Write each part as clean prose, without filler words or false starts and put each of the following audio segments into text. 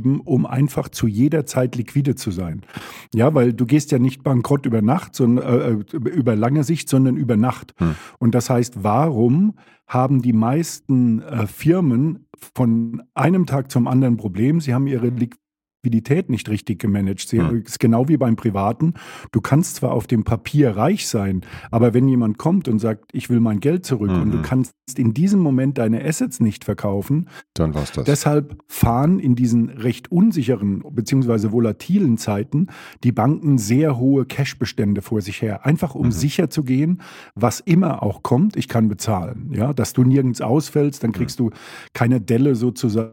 geben, um einfach zu jeder Zeit liquide zu sein. Ja, weil du gehst ja nicht bankrott über Nacht, sondern über lange Sicht, sondern über Nacht. Und das heißt, warum haben die meisten Firmen von einem Tag zum anderen ein Problem? Sie haben ihre Liquidität nicht richtig gemanagt. Ist genau wie beim Privaten. Du kannst zwar auf dem Papier reich sein, aber wenn jemand kommt und sagt, ich will mein Geld zurück und du kannst in diesem Moment deine Assets nicht verkaufen, dann war's das. Deshalb fahren in diesen recht unsicheren bzw. volatilen Zeiten die Banken sehr hohe Cashbestände vor sich her. Einfach um sicher zu gehen, was immer auch kommt, ich kann bezahlen. Ja, dass du nirgends ausfällst, dann kriegst du keine Delle sozusagen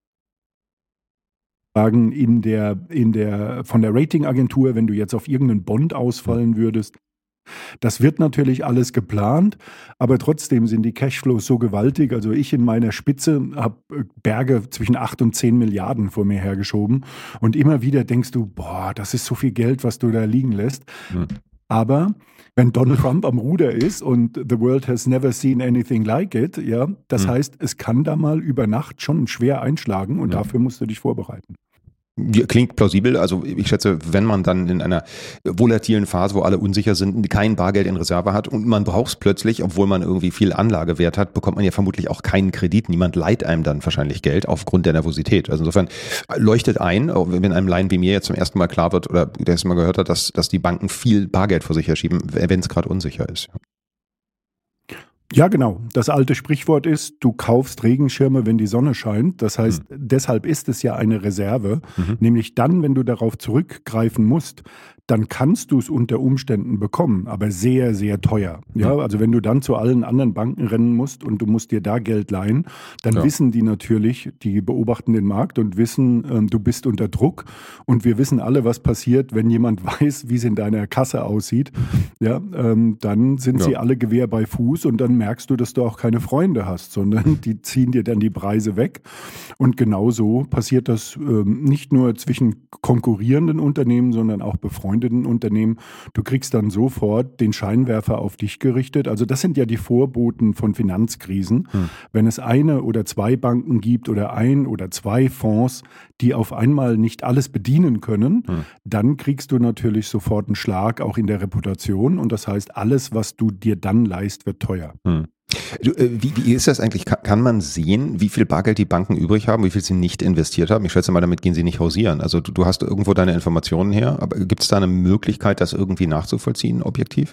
von der Ratingagentur, wenn du jetzt auf irgendeinen Bond ausfallen würdest. Das wird natürlich alles geplant, aber trotzdem sind die Cashflows so gewaltig. Also ich in meiner Spitze habe Berge zwischen 8 und 10 Milliarden vor mir hergeschoben und immer wieder denkst du, boah, das ist so viel Geld, was du da liegen lässt. Aber wenn Donald Trump am Ruder ist und the world has never seen anything like it, ja, das heißt, es kann da mal über Nacht schon schwer einschlagen und dafür musst du dich vorbereiten. Klingt plausibel. Also ich schätze, wenn man dann in einer volatilen Phase, wo alle unsicher sind, kein Bargeld in Reserve hat und man braucht es plötzlich, obwohl man irgendwie viel Anlagewert hat, bekommt man ja vermutlich auch keinen Kredit. Niemand leiht einem dann wahrscheinlich Geld aufgrund der Nervosität. Also insofern leuchtet ein, auch wenn einem Laien wie mir jetzt zum ersten Mal klar wird oder der es mal gehört hat, dass die Banken viel Bargeld vor sich herschieben, wenn es gerade unsicher ist. Ja, genau. Das alte Sprichwort ist, du kaufst Regenschirme, wenn die Sonne scheint. Das heißt, deshalb ist es ja eine Reserve. Nämlich dann, wenn du darauf zurückgreifen musst, dann kannst du es unter Umständen bekommen, aber sehr, sehr teuer. Ja, also wenn du dann zu allen anderen Banken rennen musst und du musst dir da Geld leihen, dann wissen die natürlich, die beobachten den Markt und wissen, du bist unter Druck. Und wir wissen alle, was passiert, wenn jemand weiß, wie es in deiner Kasse aussieht. Ja, dann sind sie alle Gewehr bei Fuß und dann merkst du, dass du auch keine Freunde hast, sondern die ziehen dir dann die Preise weg. Und genauso passiert das nicht nur zwischen konkurrierenden Unternehmen, sondern auch befreundeten Unternehmen. Du kriegst dann sofort den Scheinwerfer auf dich gerichtet. Also das sind ja die Vorboten von Finanzkrisen. Wenn es eine oder zwei Banken gibt oder ein oder zwei Fonds, die auf einmal nicht alles bedienen können, dann kriegst du natürlich sofort einen Schlag auch in der Reputation. Und das heißt, alles, was du dir dann leist, wird teuer. Wie ist das eigentlich? Kann man sehen, wie viel Bargeld die Banken übrig haben, wie viel sie nicht investiert haben? Ich schätze mal, damit gehen sie nicht hausieren. Also du hast irgendwo deine Informationen her, aber gibt es da eine Möglichkeit, das irgendwie nachzuvollziehen, objektiv?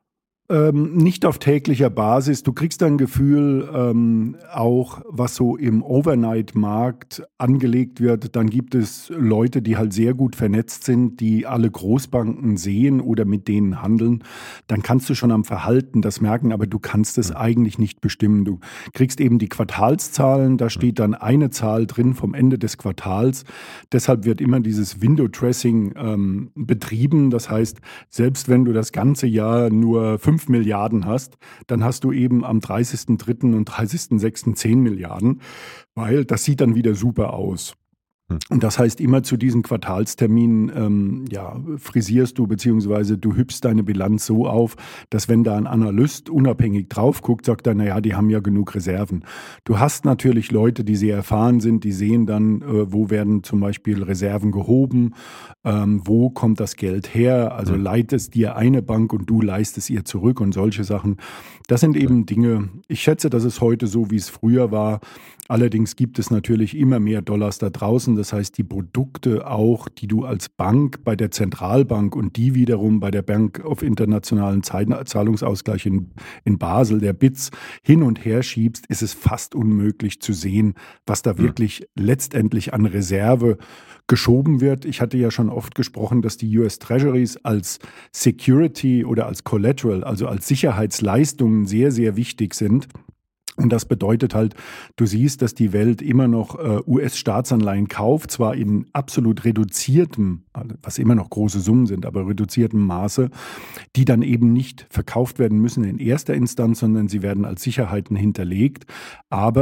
Nicht auf täglicher Basis. Du kriegst ein Gefühl, auch was so im Overnight-Markt angelegt wird. Dann gibt es Leute, die halt sehr gut vernetzt sind, die alle Großbanken sehen oder mit denen handeln. Dann kannst du schon am Verhalten das merken, aber du kannst es eigentlich nicht bestimmen. Du kriegst eben die Quartalszahlen, da steht dann eine Zahl drin vom Ende des Quartals. Deshalb wird immer dieses Window-Dressing betrieben. Das heißt, selbst wenn du das ganze Jahr nur 5 Milliarden hast, dann hast du eben am 30.03. und 30.06. 10 Milliarden, weil das sieht dann wieder super aus. Und das heißt, immer zu diesen Quartalsterminen frisierst du beziehungsweise du hübschst deine Bilanz so auf, dass wenn da ein Analyst unabhängig drauf guckt, sagt er, naja, die haben ja genug Reserven. Du hast natürlich Leute, die sehr erfahren sind, die sehen dann, wo werden zum Beispiel Reserven gehoben, wo kommt das Geld her, also leiht es dir eine Bank und du leist es ihr zurück und solche Sachen. Das sind eben Dinge, ich schätze, das ist heute so, wie es früher war. Allerdings gibt es natürlich immer mehr Dollars da draußen. Das heißt, die Produkte auch, die du als Bank bei der Zentralbank und die wiederum bei der Bank of Internationalen Zahlungsausgleich in Basel, der BITS, hin und her schiebst, ist es fast unmöglich zu sehen, was da wirklich letztendlich an Reserve geschoben wird. Ich hatte ja schon oft gesprochen, dass die US Treasuries als Security oder als Collateral, also als Sicherheitsleistungen sehr, sehr wichtig sind. Und das bedeutet halt, du siehst, dass die Welt immer noch US-Staatsanleihen kauft, zwar in absolut reduziertem, was immer noch große Summen sind, aber reduziertem Maße, die dann eben nicht verkauft werden müssen in erster Instanz, sondern sie werden als Sicherheiten hinterlegt. Aber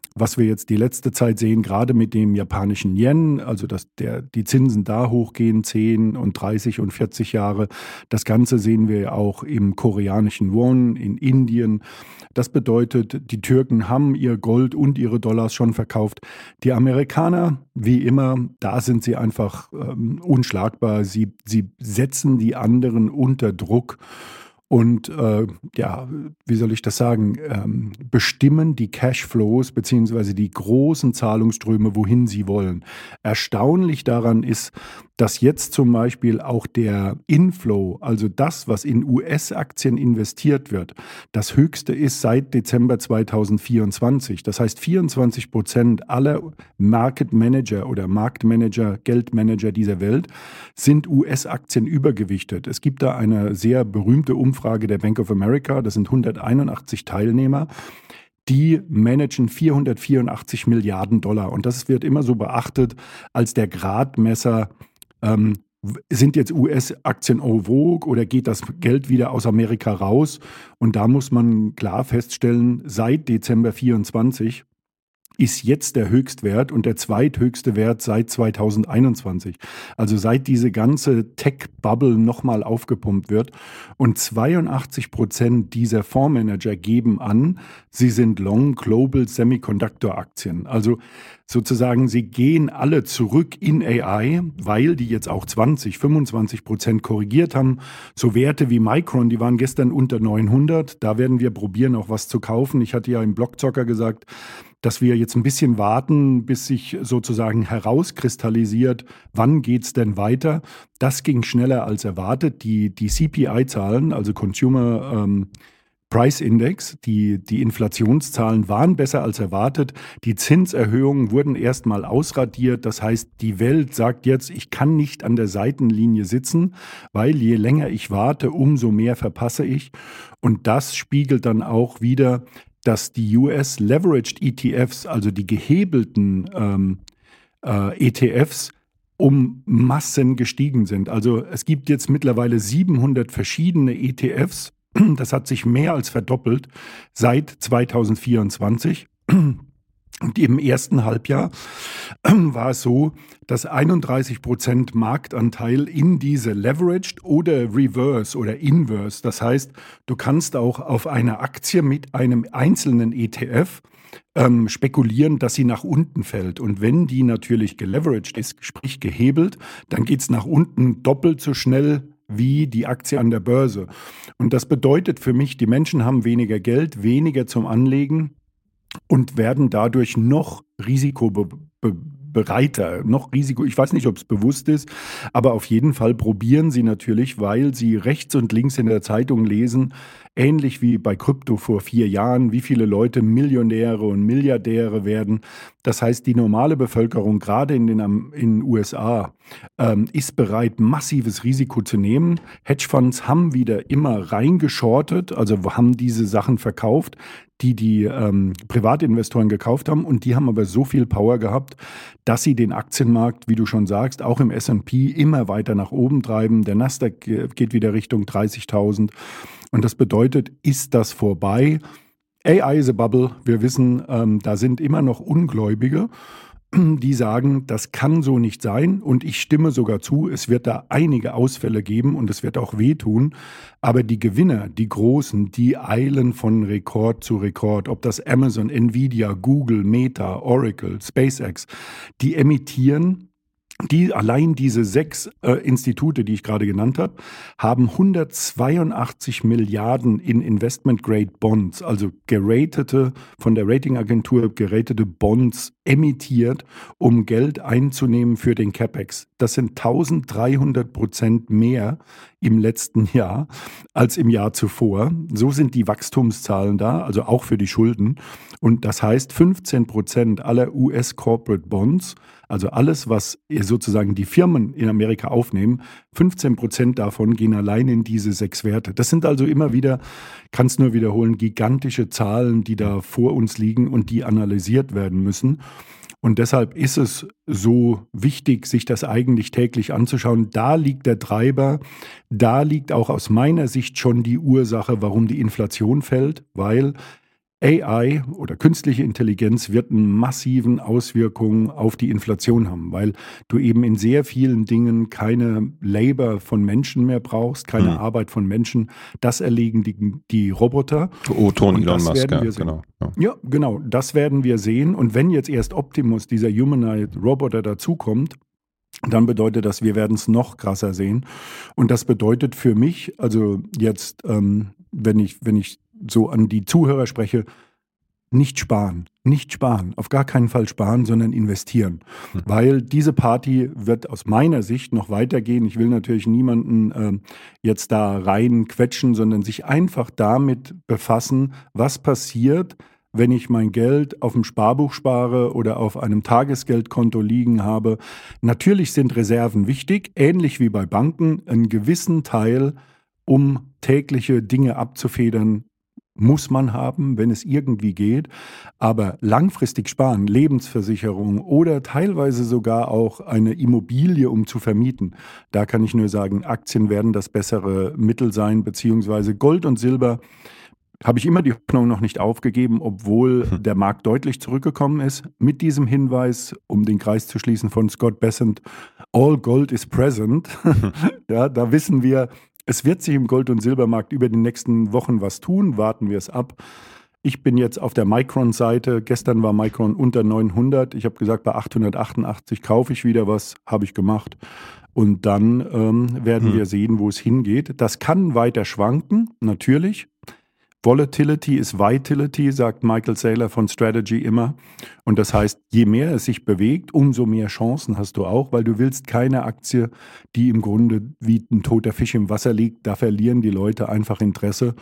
was wir jetzt die letzte Zeit sehen, gerade mit dem japanischen Yen, also dass die Zinsen da hochgehen, 10 und 30 und 40 Jahre. Das Ganze sehen wir auch im koreanischen Won, in Indien. Das bedeutet, die Türken haben ihr Gold und ihre Dollars schon verkauft. Die Amerikaner, wie immer, da sind sie einfach unschlagbar. Sie setzen die anderen unter Druck. Und wie soll ich das sagen, bestimmen die Cashflows beziehungsweise die großen Zahlungsströme, wohin sie wollen. Erstaunlich daran ist, dass jetzt zum Beispiel auch der Inflow, also das, was in US-Aktien investiert wird, das höchste ist seit Dezember 2024. Das heißt, 24% aller Market Manager oder Marktmanager, Geldmanager dieser Welt sind US-Aktien übergewichtet. Es gibt da eine sehr berühmte Umfrage der Bank of America, das sind 181 Teilnehmer. Die managen 484 Milliarden Dollar. Und das wird immer so beachtet als der Gradmesser. Sind jetzt US-Aktien en vogue oder geht das Geld wieder aus Amerika raus? Und da muss man klar feststellen, seit Dezember 24 ist jetzt der Höchstwert und der zweithöchste Wert seit 2021. Also seit diese ganze Tech-Bubble nochmal aufgepumpt wird. Und 82% dieser Fondsmanager geben an, sie sind Long Global Semiconductor Aktien. Also sozusagen, sie gehen alle zurück in AI, weil die jetzt auch 25% korrigiert haben. So Werte wie Micron, die waren gestern unter 900. Da werden wir probieren, auch was zu kaufen. Ich hatte ja im Blockzocker gesagt, dass wir jetzt ein bisschen warten, bis sich sozusagen herauskristallisiert, wann geht's denn weiter. Das ging schneller als erwartet. Die CPI-Zahlen, also Consumer Price Index, die Inflationszahlen waren besser als erwartet. Die Zinserhöhungen wurden erstmal ausradiert. Das heißt, die Welt sagt jetzt, ich kann nicht an der Seitenlinie sitzen, weil je länger ich warte, umso mehr verpasse ich. Und das spiegelt dann auch wieder, dass die US Leveraged ETFs, also die gehebelten ETFs, um Massen gestiegen sind. Also es gibt jetzt mittlerweile 700 verschiedene ETFs. Das hat sich mehr als verdoppelt seit 2024. Und im ersten Halbjahr war es so, dass 31% Marktanteil in diese Leveraged oder Reverse oder Inverse, das heißt, du kannst auch auf eine Aktie mit einem einzelnen ETF spekulieren, dass sie nach unten fällt. Und wenn die natürlich geleveraged ist, sprich gehebelt, dann geht es nach unten doppelt so schnell wie die Aktie an der Börse. Und das bedeutet für mich, die Menschen haben weniger Geld, weniger zum Anlegen und werden dadurch noch risikobereiter, ich weiß nicht, ob es bewusst ist, aber auf jeden Fall probieren sie natürlich, weil sie rechts und links in der Zeitung lesen, ähnlich wie bei Krypto vor 4 Jahren, wie viele Leute Millionäre und Milliardäre werden. Das heißt, die normale Bevölkerung, gerade in den USA, ist bereit, massives Risiko zu nehmen. Hedgefonds haben wieder immer reingeschortet, also haben diese Sachen verkauft, die Privatinvestoren gekauft haben. Und die haben aber so viel Power gehabt, dass sie den Aktienmarkt, wie du schon sagst, auch im S&P immer weiter nach oben treiben. Der Nasdaq geht wieder Richtung 30.000. Und das bedeutet, ist das vorbei? AI is a bubble. Wir wissen, da sind immer noch Ungläubige, die sagen, das kann so nicht sein. Und ich stimme sogar zu, es wird da einige Ausfälle geben und es wird auch wehtun. Aber die Gewinner, die Großen, die eilen von Rekord zu Rekord. Ob das Amazon, Nvidia, Google, Meta, Oracle, SpaceX, die emittieren. Allein diese 6 Institute, die ich gerade genannt habe, haben 182 Milliarden in Investment-Grade Bonds, also von der Ratingagentur geratete Bonds emittiert, um Geld einzunehmen für den CapEx. Das sind 1300% mehr im letzten Jahr als im Jahr zuvor. So sind die Wachstumszahlen da, also auch für die Schulden. Und das heißt, 15% aller US-Corporate Bonds, also alles, was sozusagen die Firmen in Amerika aufnehmen, 15% davon gehen allein in diese 6 Werte. Das sind also immer wieder, kannst nur wiederholen, gigantische Zahlen, die da vor uns liegen und die analysiert werden müssen. Und deshalb ist es so wichtig, sich das eigentlich täglich anzuschauen. Da liegt der Treiber, da liegt auch aus meiner Sicht schon die Ursache, warum die Inflation fällt, weil AI oder künstliche Intelligenz wird eine massiven Auswirkungen auf die Inflation haben, weil du eben in sehr vielen Dingen keine Labor von Menschen mehr brauchst, keine Arbeit von Menschen. Das erledigen die Roboter. O-Ton Elon Musk, ja, genau. Ja, genau, das werden wir sehen. Und wenn jetzt erst Optimus, dieser Humanoid-Roboter, dazukommt, dann bedeutet das, wir werden es noch krasser sehen. Und das bedeutet für mich, also jetzt, wenn ich so an die Zuhörer spreche, nicht sparen, auf gar keinen Fall sparen, sondern investieren. Weil diese Party wird aus meiner Sicht noch weitergehen. Ich will natürlich niemanden jetzt da rein quetschen, sondern sich einfach damit befassen, was passiert, wenn ich mein Geld auf dem Sparbuch spare oder auf einem Tagesgeldkonto liegen habe. Natürlich sind Reserven wichtig, ähnlich wie bei Banken. Einen gewissen Teil, um tägliche Dinge abzufedern, muss man haben, wenn es irgendwie geht. Aber langfristig sparen, Lebensversicherung oder teilweise sogar auch eine Immobilie, um zu vermieten. Da kann ich nur sagen, Aktien werden das bessere Mittel sein, beziehungsweise Gold und Silber. Habe ich immer die Hoffnung noch nicht aufgegeben, obwohl der Markt deutlich zurückgekommen ist. Mit diesem Hinweis, um den Kreis zu schließen von Scott Bessent, all gold is present. Ja, da wissen wir, es wird sich im Gold- und Silbermarkt über die nächsten Wochen was tun. Warten wir es ab. Ich bin jetzt auf der Micron-Seite. Gestern war Micron unter 900. Ich habe gesagt, bei 888 kaufe ich wieder was. Habe ich gemacht. Und dann werden wir sehen, wo es hingeht. Das kann weiter schwanken, natürlich. Volatility ist Vitality, sagt Michael Saylor von Strategy immer. Und das heißt, je mehr es sich bewegt, umso mehr Chancen hast du auch, weil du willst keine Aktie, die im Grunde wie ein toter Fisch im Wasser liegt. Da verlieren die Leute einfach Interesse.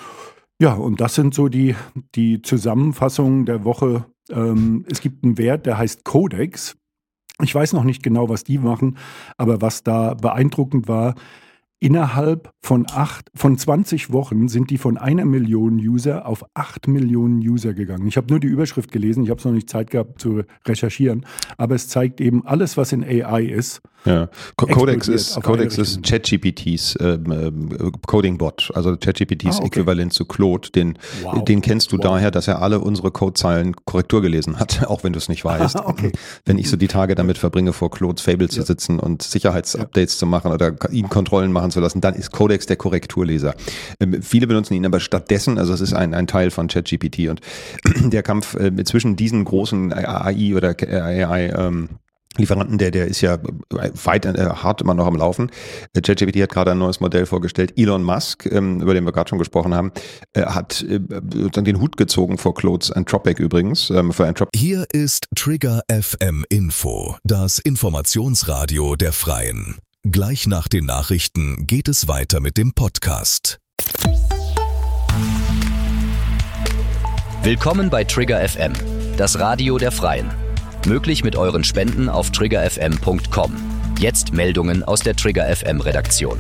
Ja, und das sind so die Zusammenfassungen der Woche. Es gibt einen Wert, der heißt Codex. Ich weiß noch nicht genau, was die machen, aber was da beeindruckend war, innerhalb von 20 Wochen sind die von 1 Million User auf 8 Millionen User gegangen. Ich habe nur die Überschrift gelesen, ich habe es noch nicht Zeit gehabt zu recherchieren, aber es zeigt eben alles, was in AI ist. Ja. Codex ist ChatGPTs Coding-Bot, also ChatGPTs Äquivalent zu Claude. Den kennst du daher, dass er alle unsere Codezeilen Korrektur gelesen hat, auch wenn du es nicht weißt. Okay. Wenn ich so die Tage damit verbringe, vor Claude's Fable zu sitzen und Sicherheitsupdates zu machen oder ihn Kontrollen machen zu lassen, dann ist Codex der Korrekturleser. Viele benutzen ihn aber stattdessen, also es ist ein Teil von ChatGPT und der Kampf zwischen diesen großen AI oder AI Lieferanten, der ist ja weit hart immer noch am Laufen. ChatGPT hat gerade ein neues Modell vorgestellt. Elon Musk, über den wir gerade schon gesprochen haben, hat dann den Hut gezogen vor Claude's Anthropic übrigens. Hier ist Trigger FM Info, das Informationsradio der Freien. Gleich nach den Nachrichten geht es weiter mit dem Podcast. Willkommen bei Trigger FM, das Radio der Freien. Möglich mit euren Spenden auf triggerfm.com. Jetzt Meldungen aus der Trigger FM Redaktion.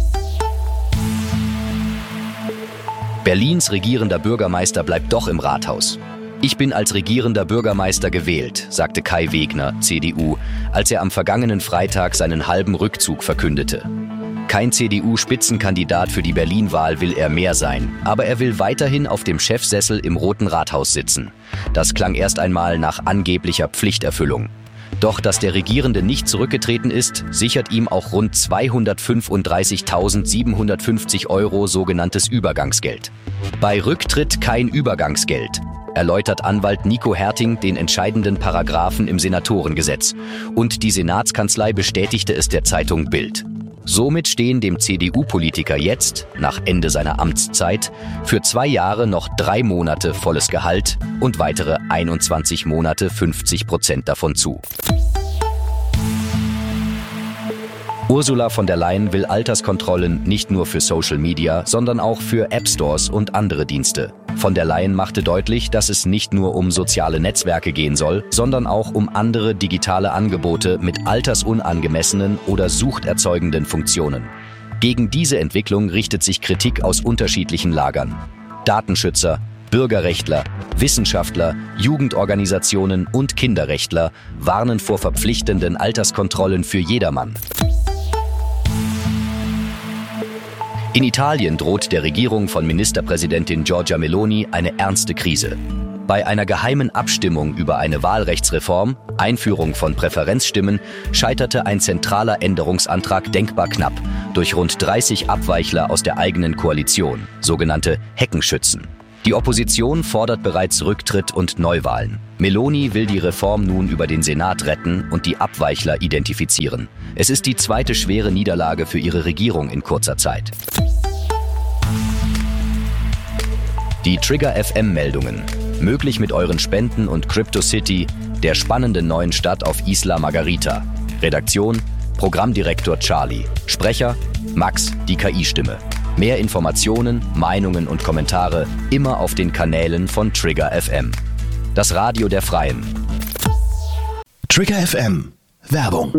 Berlins regierender Bürgermeister bleibt doch im Rathaus. Ich bin als regierender Bürgermeister gewählt, sagte Kai Wegner, CDU, als er am vergangenen Freitag seinen halben Rückzug verkündete. Kein CDU-Spitzenkandidat für die Berlin-Wahl will er mehr sein, aber er will weiterhin auf dem Chefsessel im Roten Rathaus sitzen. Das klang erst einmal nach angeblicher Pflichterfüllung. Doch dass der Regierende nicht zurückgetreten ist, sichert ihm auch rund 235.750 € sogenanntes Übergangsgeld. Bei Rücktritt kein Übergangsgeld, erläutert Anwalt Nico Herting den entscheidenden Paragraphen im Senatorengesetz. Und die Senatskanzlei bestätigte es der Zeitung Bild. Somit stehen dem CDU-Politiker jetzt, nach Ende seiner Amtszeit, für 2 Jahre noch 3 Monate volles Gehalt und weitere 21 Monate 50% davon zu. Ursula von der Leyen will Alterskontrollen nicht nur für Social Media, sondern auch für App-Stores und andere Dienste. Von der Leyen machte deutlich, dass es nicht nur um soziale Netzwerke gehen soll, sondern auch um andere digitale Angebote mit altersunangemessenen oder suchterzeugenden Funktionen. Gegen diese Entwicklung richtet sich Kritik aus unterschiedlichen Lagern. Datenschützer, Bürgerrechtler, Wissenschaftler, Jugendorganisationen und Kinderrechtler warnen vor verpflichtenden Alterskontrollen für jedermann. In Italien droht der Regierung von Ministerpräsidentin Giorgia Meloni eine ernste Krise. Bei einer geheimen Abstimmung über eine Wahlrechtsreform, Einführung von Präferenzstimmen, scheiterte ein zentraler Änderungsantrag denkbar knapp durch rund 30 Abweichler aus der eigenen Koalition, sogenannte Heckenschützen. Die Opposition fordert bereits Rücktritt und Neuwahlen. Meloni will die Reform nun über den Senat retten und die Abweichler identifizieren. Es ist die zweite schwere Niederlage für ihre Regierung in kurzer Zeit. Die Trigger FM-Meldungen. Möglich mit euren Spenden und CryptoCity, der spannenden neuen Stadt auf Isla Margarita. Redaktion: Programmdirektor Charlie. Sprecher: Max, die KI-Stimme. Mehr Informationen, Meinungen und Kommentare immer auf den Kanälen von Trigger FM. Das Radio der Freien. Trigger FM. Werbung.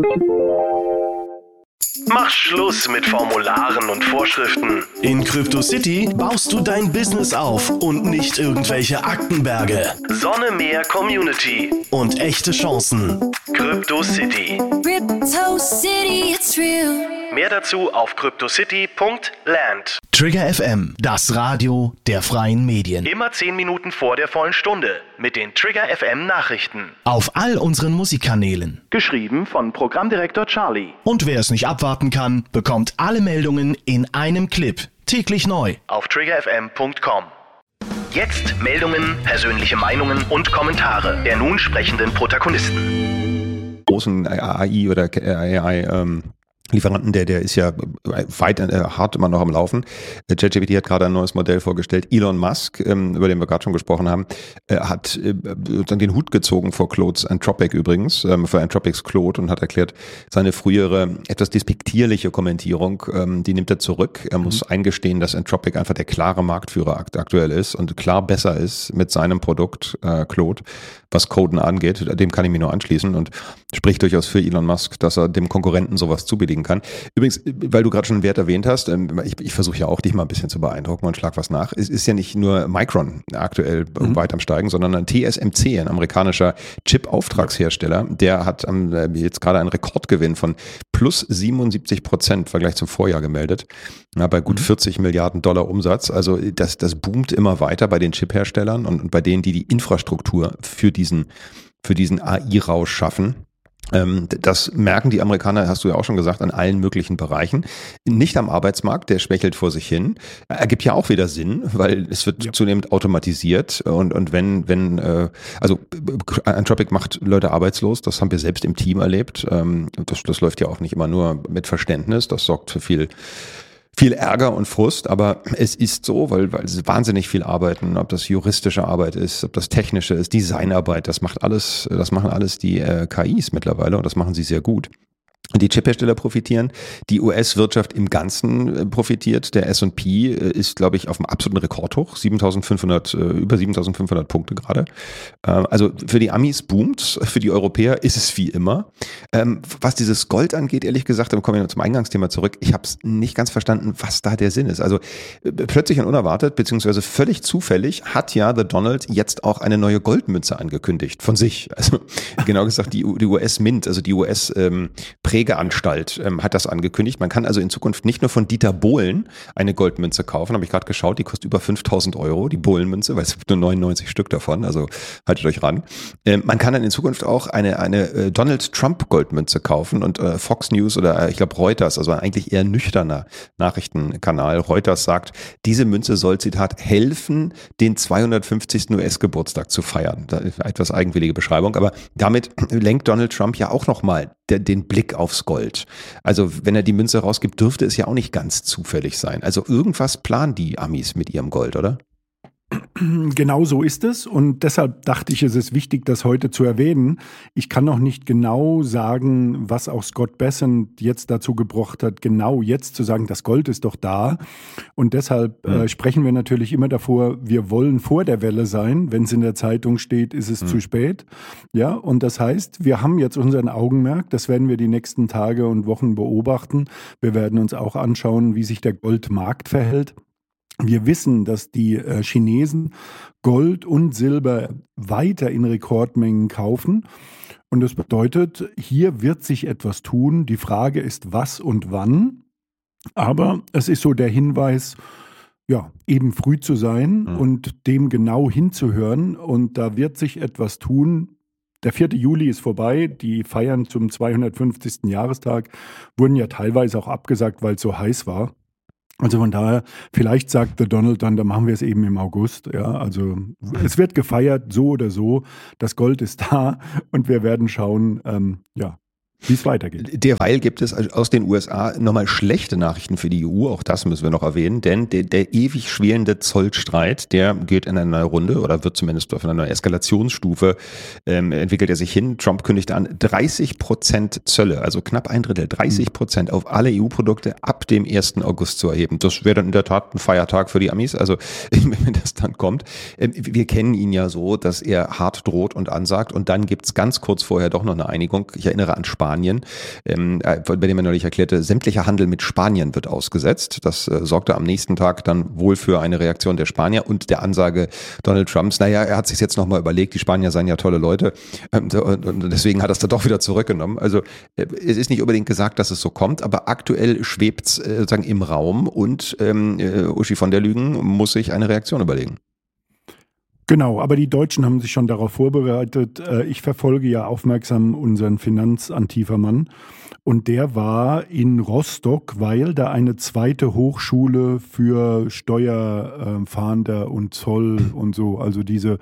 Mach Schluss mit Formularen und Vorschriften. In CryptoCity baust du dein Business auf und nicht irgendwelche Aktenberge. Sonne, Meer, Community. Und echte Chancen. CryptoCity. CryptoCity, it's real. Mehr dazu auf cryptocity.land. Trigger FM, das Radio der freien Medien. Immer 10 Minuten vor der vollen Stunde mit den Trigger FM Nachrichten. Auf all unseren Musikkanälen. Geschrieben von Programmdirektor Charlie. Und wer es nicht abwarten kann, bekommt alle Meldungen in einem Clip. Täglich neu. Auf triggerfm.com. Jetzt Meldungen, persönliche Meinungen und Kommentare der nun sprechenden Protagonisten. Großen AI oder AI Lieferanten, der ist ja weit hart immer noch am Laufen. ChatGPT hat gerade ein neues Modell vorgestellt. Elon Musk, über den wir gerade schon gesprochen haben, hat den Hut gezogen vor Claude's Anthropic übrigens, für Anthropics Claude, und hat erklärt, seine frühere etwas despektierliche Kommentierung, die nimmt er zurück. Er muss eingestehen, dass Anthropic einfach der klare Marktführer aktuell ist und klar besser ist mit seinem Produkt Claude, was Coden angeht. Dem kann ich mich nur anschließen und spricht durchaus für Elon Musk, dass er dem Konkurrenten sowas zubilligen kann. Übrigens, weil du gerade schon einen Wert erwähnt hast, ich versuche ja auch, dich mal ein bisschen zu beeindrucken und schlag was nach. Es ist ja nicht nur Micron aktuell weit am Steigen, sondern ein TSMC, ein amerikanischer Chip-Auftragshersteller, der hat jetzt gerade einen Rekordgewinn von plus 77% im Vergleich zum Vorjahr gemeldet, bei gut 40 Milliarden Dollar Umsatz. Also das boomt immer weiter bei den Chip-Herstellern und bei denen, die die Infrastruktur für diesen AI-Rausch schaffen. Das merken die Amerikaner, hast du ja auch schon gesagt, an allen möglichen Bereichen. Nicht am Arbeitsmarkt, der schwächelt vor sich hin. Ergibt ja auch wieder Sinn, weil es wird zunehmend automatisiert und wenn Anthropic macht Leute arbeitslos, das haben wir selbst im Team erlebt. Das läuft ja auch nicht immer nur mit Verständnis, das sorgt für viel Ärger und Frust, aber es ist so, weil sie wahnsinnig viel arbeiten, ob das juristische Arbeit ist, ob das technische ist, Designarbeit, das machen alles die KIs mittlerweile und das machen sie sehr gut. Die Chiphersteller profitieren, die US-Wirtschaft im Ganzen profitiert. Der S&P ist, glaube ich, auf einem absoluten Rekordhoch, über 7.500 Punkte gerade. Also für die Amis boomt's, für die Europäer ist es wie immer. Was dieses Gold angeht, ehrlich gesagt, dann kommen wir zum Eingangsthema zurück. Ich habe es nicht ganz verstanden, was da der Sinn ist. Also plötzlich und unerwartet, beziehungsweise völlig zufällig, hat ja The Donald jetzt auch eine neue Goldmünze angekündigt von sich. Also genau gesagt die US Mint, also die US Prägeanstalt hat das angekündigt. Man kann also in Zukunft nicht nur von Dieter Bohlen eine Goldmünze kaufen, habe ich gerade geschaut, die kostet über 5.000 Euro, die Bohlen-Münze, weil es gibt nur 99 Stück davon, also haltet euch ran. Man kann dann in Zukunft auch eine Donald Trump Goldmünze kaufen und Fox News oder ich glaube Reuters, also ein eigentlich eher nüchterner Nachrichtenkanal, Reuters sagt, diese Münze soll, Zitat, helfen, den 250. US-Geburtstag zu feiern. Das ist eine etwas eigenwillige Beschreibung, aber damit lenkt Donald Trump ja auch nochmal den Blick aufs Gold. Also wenn er die Münze rausgibt, dürfte es ja auch nicht ganz zufällig sein. Also irgendwas planen die Amis mit ihrem Gold, oder? Genau so ist es und deshalb dachte ich, es ist wichtig, das heute zu erwähnen. Ich kann noch nicht genau sagen, was auch Scott Bessent jetzt dazu gebracht hat, genau jetzt zu sagen, das Gold ist doch da. Und deshalb sprechen wir natürlich immer davor, wir wollen vor der Welle sein. Wenn es in der Zeitung steht, ist es zu spät. Ja, und das heißt, wir haben jetzt unseren Augenmerk, das werden wir die nächsten Tage und Wochen beobachten. Wir werden uns auch anschauen, wie sich der Goldmarkt verhält. Wir wissen, dass die Chinesen Gold und Silber weiter in Rekordmengen kaufen. Und das bedeutet, hier wird sich etwas tun. Die Frage ist, was und wann. Aber es ist so der Hinweis, ja, eben früh zu sein und dem genau hinzuhören. Und da wird sich etwas tun. Der 4. Juli ist vorbei. Die Feiern zum 250. Jahrestag wurden ja teilweise auch abgesagt, weil es so heiß war. Also von daher, vielleicht sagt der Donald dann machen wir es eben im August. Ja, also es wird gefeiert, so oder so. Das Gold ist da und wir werden schauen, wie es weitergeht. Derweil gibt es aus den USA nochmal schlechte Nachrichten für die EU, auch das müssen wir noch erwähnen, denn der ewig schwelende Zollstreit, der geht in eine neue Runde oder wird zumindest auf einer neuen Eskalationsstufe, entwickelt er sich hin. Trump kündigte an, 30% Zölle, also knapp 1/3, 30% auf alle EU-Produkte ab dem 1. August zu erheben. Das wäre dann in der Tat ein Feiertag für die Amis, also wenn das dann kommt. Wir kennen ihn ja so, dass er hart droht und ansagt und dann gibt es ganz kurz vorher doch noch eine Einigung. Ich erinnere an Spanien, bei dem er neulich erklärte, sämtlicher Handel mit Spanien wird ausgesetzt. Das sorgte am nächsten Tag dann wohl für eine Reaktion der Spanier und der Ansage Donald Trumps, er hat sich jetzt nochmal überlegt, die Spanier seien ja tolle Leute und deswegen hat er es dann doch wieder zurückgenommen. Also es ist nicht unbedingt gesagt, dass es so kommt, aber aktuell schwebt es sozusagen im Raum und Uschi von der Lügen muss sich eine Reaktion überlegen. Genau, aber die Deutschen haben sich schon darauf vorbereitet. Ich verfolge ja aufmerksam unseren Finanzantifermann und der war in Rostock, weil da eine zweite Hochschule für Steuerfahnder und Zoll und so, also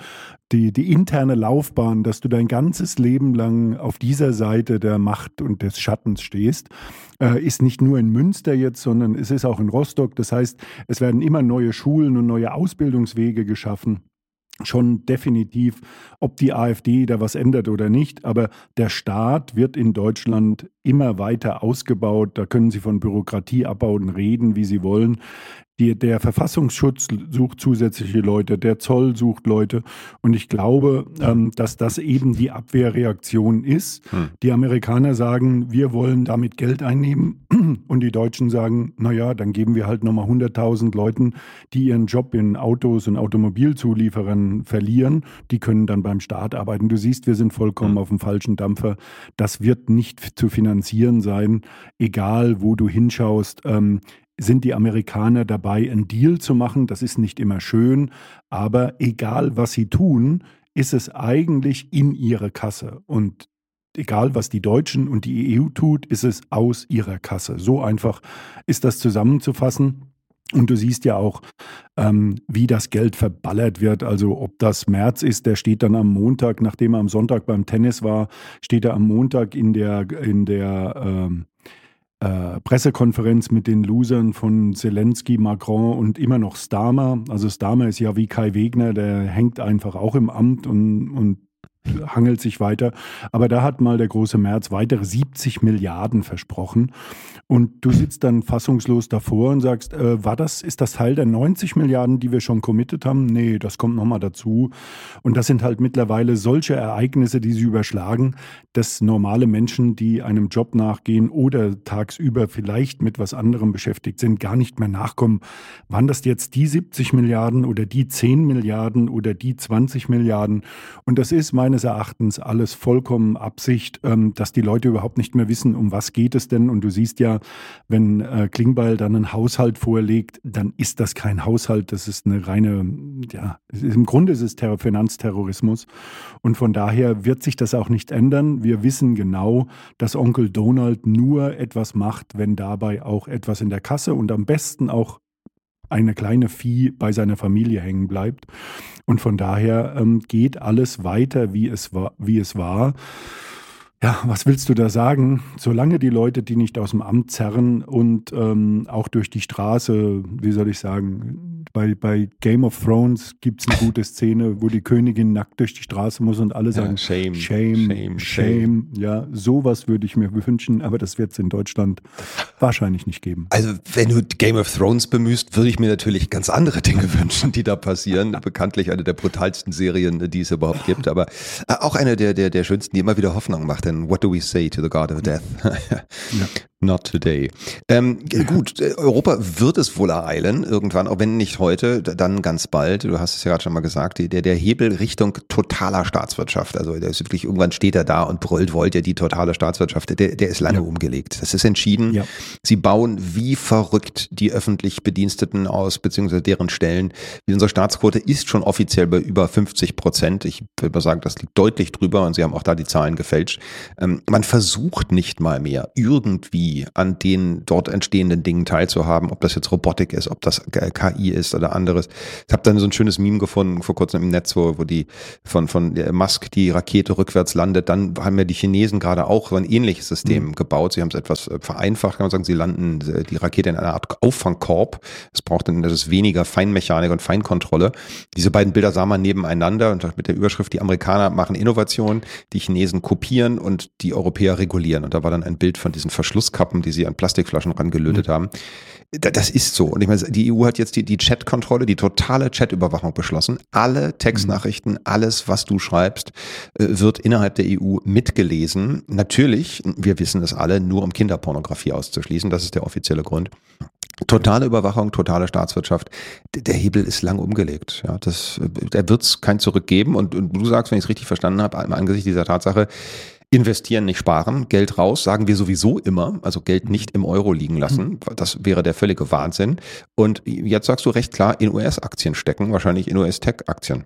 die interne Laufbahn, dass du dein ganzes Leben lang auf dieser Seite der Macht und des Schattens stehst, ist nicht nur in Münster jetzt, sondern es ist auch in Rostock. Das heißt, es werden immer neue Schulen und neue Ausbildungswege geschaffen. Schon definitiv, ob die AfD da was ändert oder nicht, aber der Staat wird in Deutschland immer weiter ausgebaut. Da können Sie von Bürokratieabbauen reden, wie Sie wollen. Der Verfassungsschutz sucht zusätzliche Leute, der Zoll sucht Leute und ich glaube, dass das eben die Abwehrreaktion ist. Die Amerikaner sagen, wir wollen damit Geld einnehmen und die Deutschen sagen, dann geben wir halt nochmal 100.000 Leuten, die ihren Job in Autos und Automobilzulieferern verlieren, die können dann beim Staat arbeiten. Du siehst, wir sind vollkommen auf dem falschen Dampfer. Das wird nicht zu finanzieren sein, egal wo du hinschaust. Sind die Amerikaner dabei, einen Deal zu machen? Das ist nicht immer schön, aber egal was sie tun, ist es eigentlich in ihre Kasse. Und egal was die Deutschen und die EU tut, ist es aus ihrer Kasse. So einfach ist das zusammenzufassen. Und du siehst ja auch, wie das Geld verballert wird. Also ob das Merz ist, der steht dann am Montag, nachdem er am Sonntag beim Tennis war, steht er am Montag in der Pressekonferenz mit den Losern von Zelensky, Macron und immer noch Starmer. Also Starmer ist ja wie Kai Wegner, der hängt einfach auch im Amt und hangelt sich weiter. Aber da hat mal der große Merz weitere 70 Milliarden versprochen. Und du sitzt dann fassungslos davor und sagst, ist das Teil der 90 Milliarden, die wir schon committed haben? Nee, das kommt nochmal dazu. Und das sind halt mittlerweile solche Ereignisse, die sie überschlagen, dass normale Menschen, die einem Job nachgehen oder tagsüber vielleicht mit was anderem beschäftigt sind, gar nicht mehr nachkommen. Waren das jetzt die 70 Milliarden oder die 10 Milliarden oder die 20 Milliarden? Und das ist meines Erachtens alles vollkommen Absicht, dass die Leute überhaupt nicht mehr wissen, um was geht es denn. Und du siehst ja, wenn Klingbeil dann einen Haushalt vorlegt, dann ist das kein Haushalt, das ist eine reine, im Grunde ist es Finanzterrorismus. Und von daher wird sich das auch nicht ändern. Wir wissen genau, dass Onkel Donald nur etwas macht, wenn dabei auch etwas in der Kasse und am besten auch eine kleine Vieh bei seiner Familie hängen bleibt. Und von daher geht alles weiter, wie es war. Ja, was willst du da sagen? Solange die Leute die nicht aus dem Amt zerren und auch durch die Straße, wie soll ich sagen, bei Game of Thrones gibt es eine gute Szene, wo die Königin nackt durch die Straße muss und alle sagen, Shame. Ja, sowas würde ich mir wünschen, aber das wird es in Deutschland wahrscheinlich nicht geben. Also wenn du Game of Thrones bemühst, würde ich mir natürlich ganz andere Dinge wünschen, die da passieren. Bekanntlich eine der brutalsten Serien, die es überhaupt gibt, aber auch eine der schönsten, die immer wieder Hoffnung macht. Denn what do we say to the God of Death? Not today. Gut, Europa wird es wohl ereilen, irgendwann, auch wenn nicht nicht heute, dann ganz bald, du hast es ja gerade schon mal gesagt, der Hebel Richtung totaler Staatswirtschaft, also der ist wirklich, irgendwann steht er da und brüllt, wollt ihr die totale Staatswirtschaft, der ist lange umgelegt. Das ist entschieden. Ja. Sie bauen wie verrückt die öffentlich Bediensteten aus, beziehungsweise deren Stellen. Unsere Staatsquote ist schon offiziell bei über 50%. Ich würde mal sagen, das liegt deutlich drüber und sie haben auch da die Zahlen gefälscht. Man versucht nicht mal mehr irgendwie an den dort entstehenden Dingen teilzuhaben, ob das jetzt Robotik ist, ob das KI ist oder anderes. Ich habe dann so ein schönes Meme gefunden vor kurzem im Netz, wo die von Musk die Rakete rückwärts landet. Dann haben ja die Chinesen gerade auch so ein ähnliches System gebaut. Sie haben es etwas vereinfacht, kann man sagen. Sie landen die Rakete in einer Art Auffangkorb. Das ist weniger Feinmechanik und Feinkontrolle. Diese beiden Bilder sah man nebeneinander und mit der Überschrift, die Amerikaner machen Innovationen, die Chinesen kopieren und die Europäer regulieren. Und da war dann ein Bild von diesen Verschlusskappen, die sie an Plastikflaschen rangelötet haben. Das ist so. Und ich meine, die EU hat jetzt die Chat-Kontrolle, die totale Chat-Überwachung beschlossen. Alle Textnachrichten, alles, was du schreibst, wird innerhalb der EU mitgelesen. Natürlich, wir wissen es alle, nur um Kinderpornografie auszuschließen. Das ist der offizielle Grund. Totale Überwachung, totale Staatswirtschaft. Der Hebel ist lang umgelegt. Ja, da wird es kein Zurück geben. Und du sagst, wenn ich es richtig verstanden habe, angesichts dieser Tatsache, investieren, nicht sparen, Geld raus, sagen wir sowieso immer, also Geld nicht im Euro liegen lassen, das wäre der völlige Wahnsinn. Und jetzt sagst du recht klar, in US-Aktien stecken, wahrscheinlich in US-Tech-Aktien.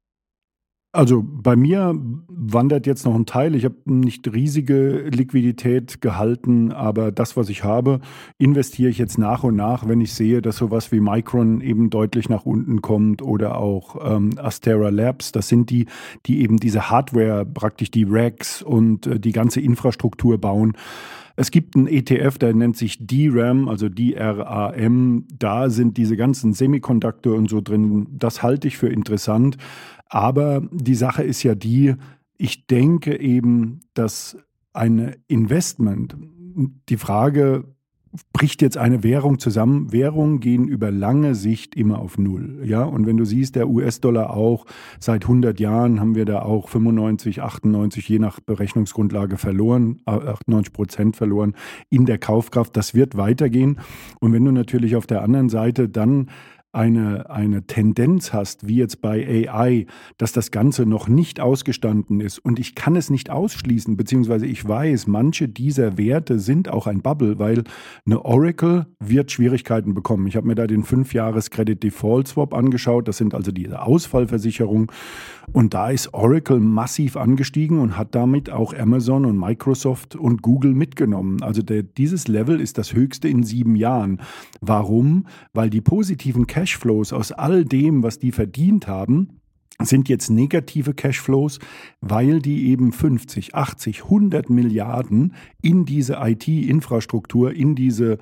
Also bei mir wandert jetzt noch ein Teil. Ich habe nicht riesige Liquidität gehalten, aber das, was ich habe, investiere ich jetzt nach und nach, wenn ich sehe, dass sowas wie Micron eben deutlich nach unten kommt oder auch Astera Labs. Das sind die eben diese Hardware, praktisch die Racks und die ganze Infrastruktur bauen. Es gibt einen ETF, der nennt sich DRAM, also DRAM. Da sind diese ganzen Semiconductor und so drin. Das halte ich für interessant. Aber die Sache ist ja ich denke eben, dass ein Investment, die Frage, bricht jetzt eine Währung zusammen? Währungen gehen über lange Sicht immer auf Null. Ja? Und wenn du siehst, der US-Dollar auch, seit 100 Jahren haben wir da auch 95, 98, je nach Berechnungsgrundlage verloren, 98% verloren in der Kaufkraft. Das wird weitergehen. Und wenn du natürlich auf der anderen Seite dann eine Tendenz hast, wie jetzt bei AI, dass das Ganze noch nicht ausgestanden ist und ich kann es nicht ausschließen, beziehungsweise ich weiß, manche dieser Werte sind auch ein Bubble, weil eine Oracle wird Schwierigkeiten bekommen. Ich habe mir da den 5-Jahres Credit Default Swap angeschaut, das sind also diese Ausfallversicherungen und da ist Oracle massiv angestiegen und hat damit auch Amazon und Microsoft und Google mitgenommen. Also dieses Level ist das höchste in 7 Jahren. Warum? Weil die positiven Cashflows aus all dem, was die verdient haben, sind jetzt negative Cashflows, weil die eben 50, 80, 100 Milliarden in diese IT-Infrastruktur, in diese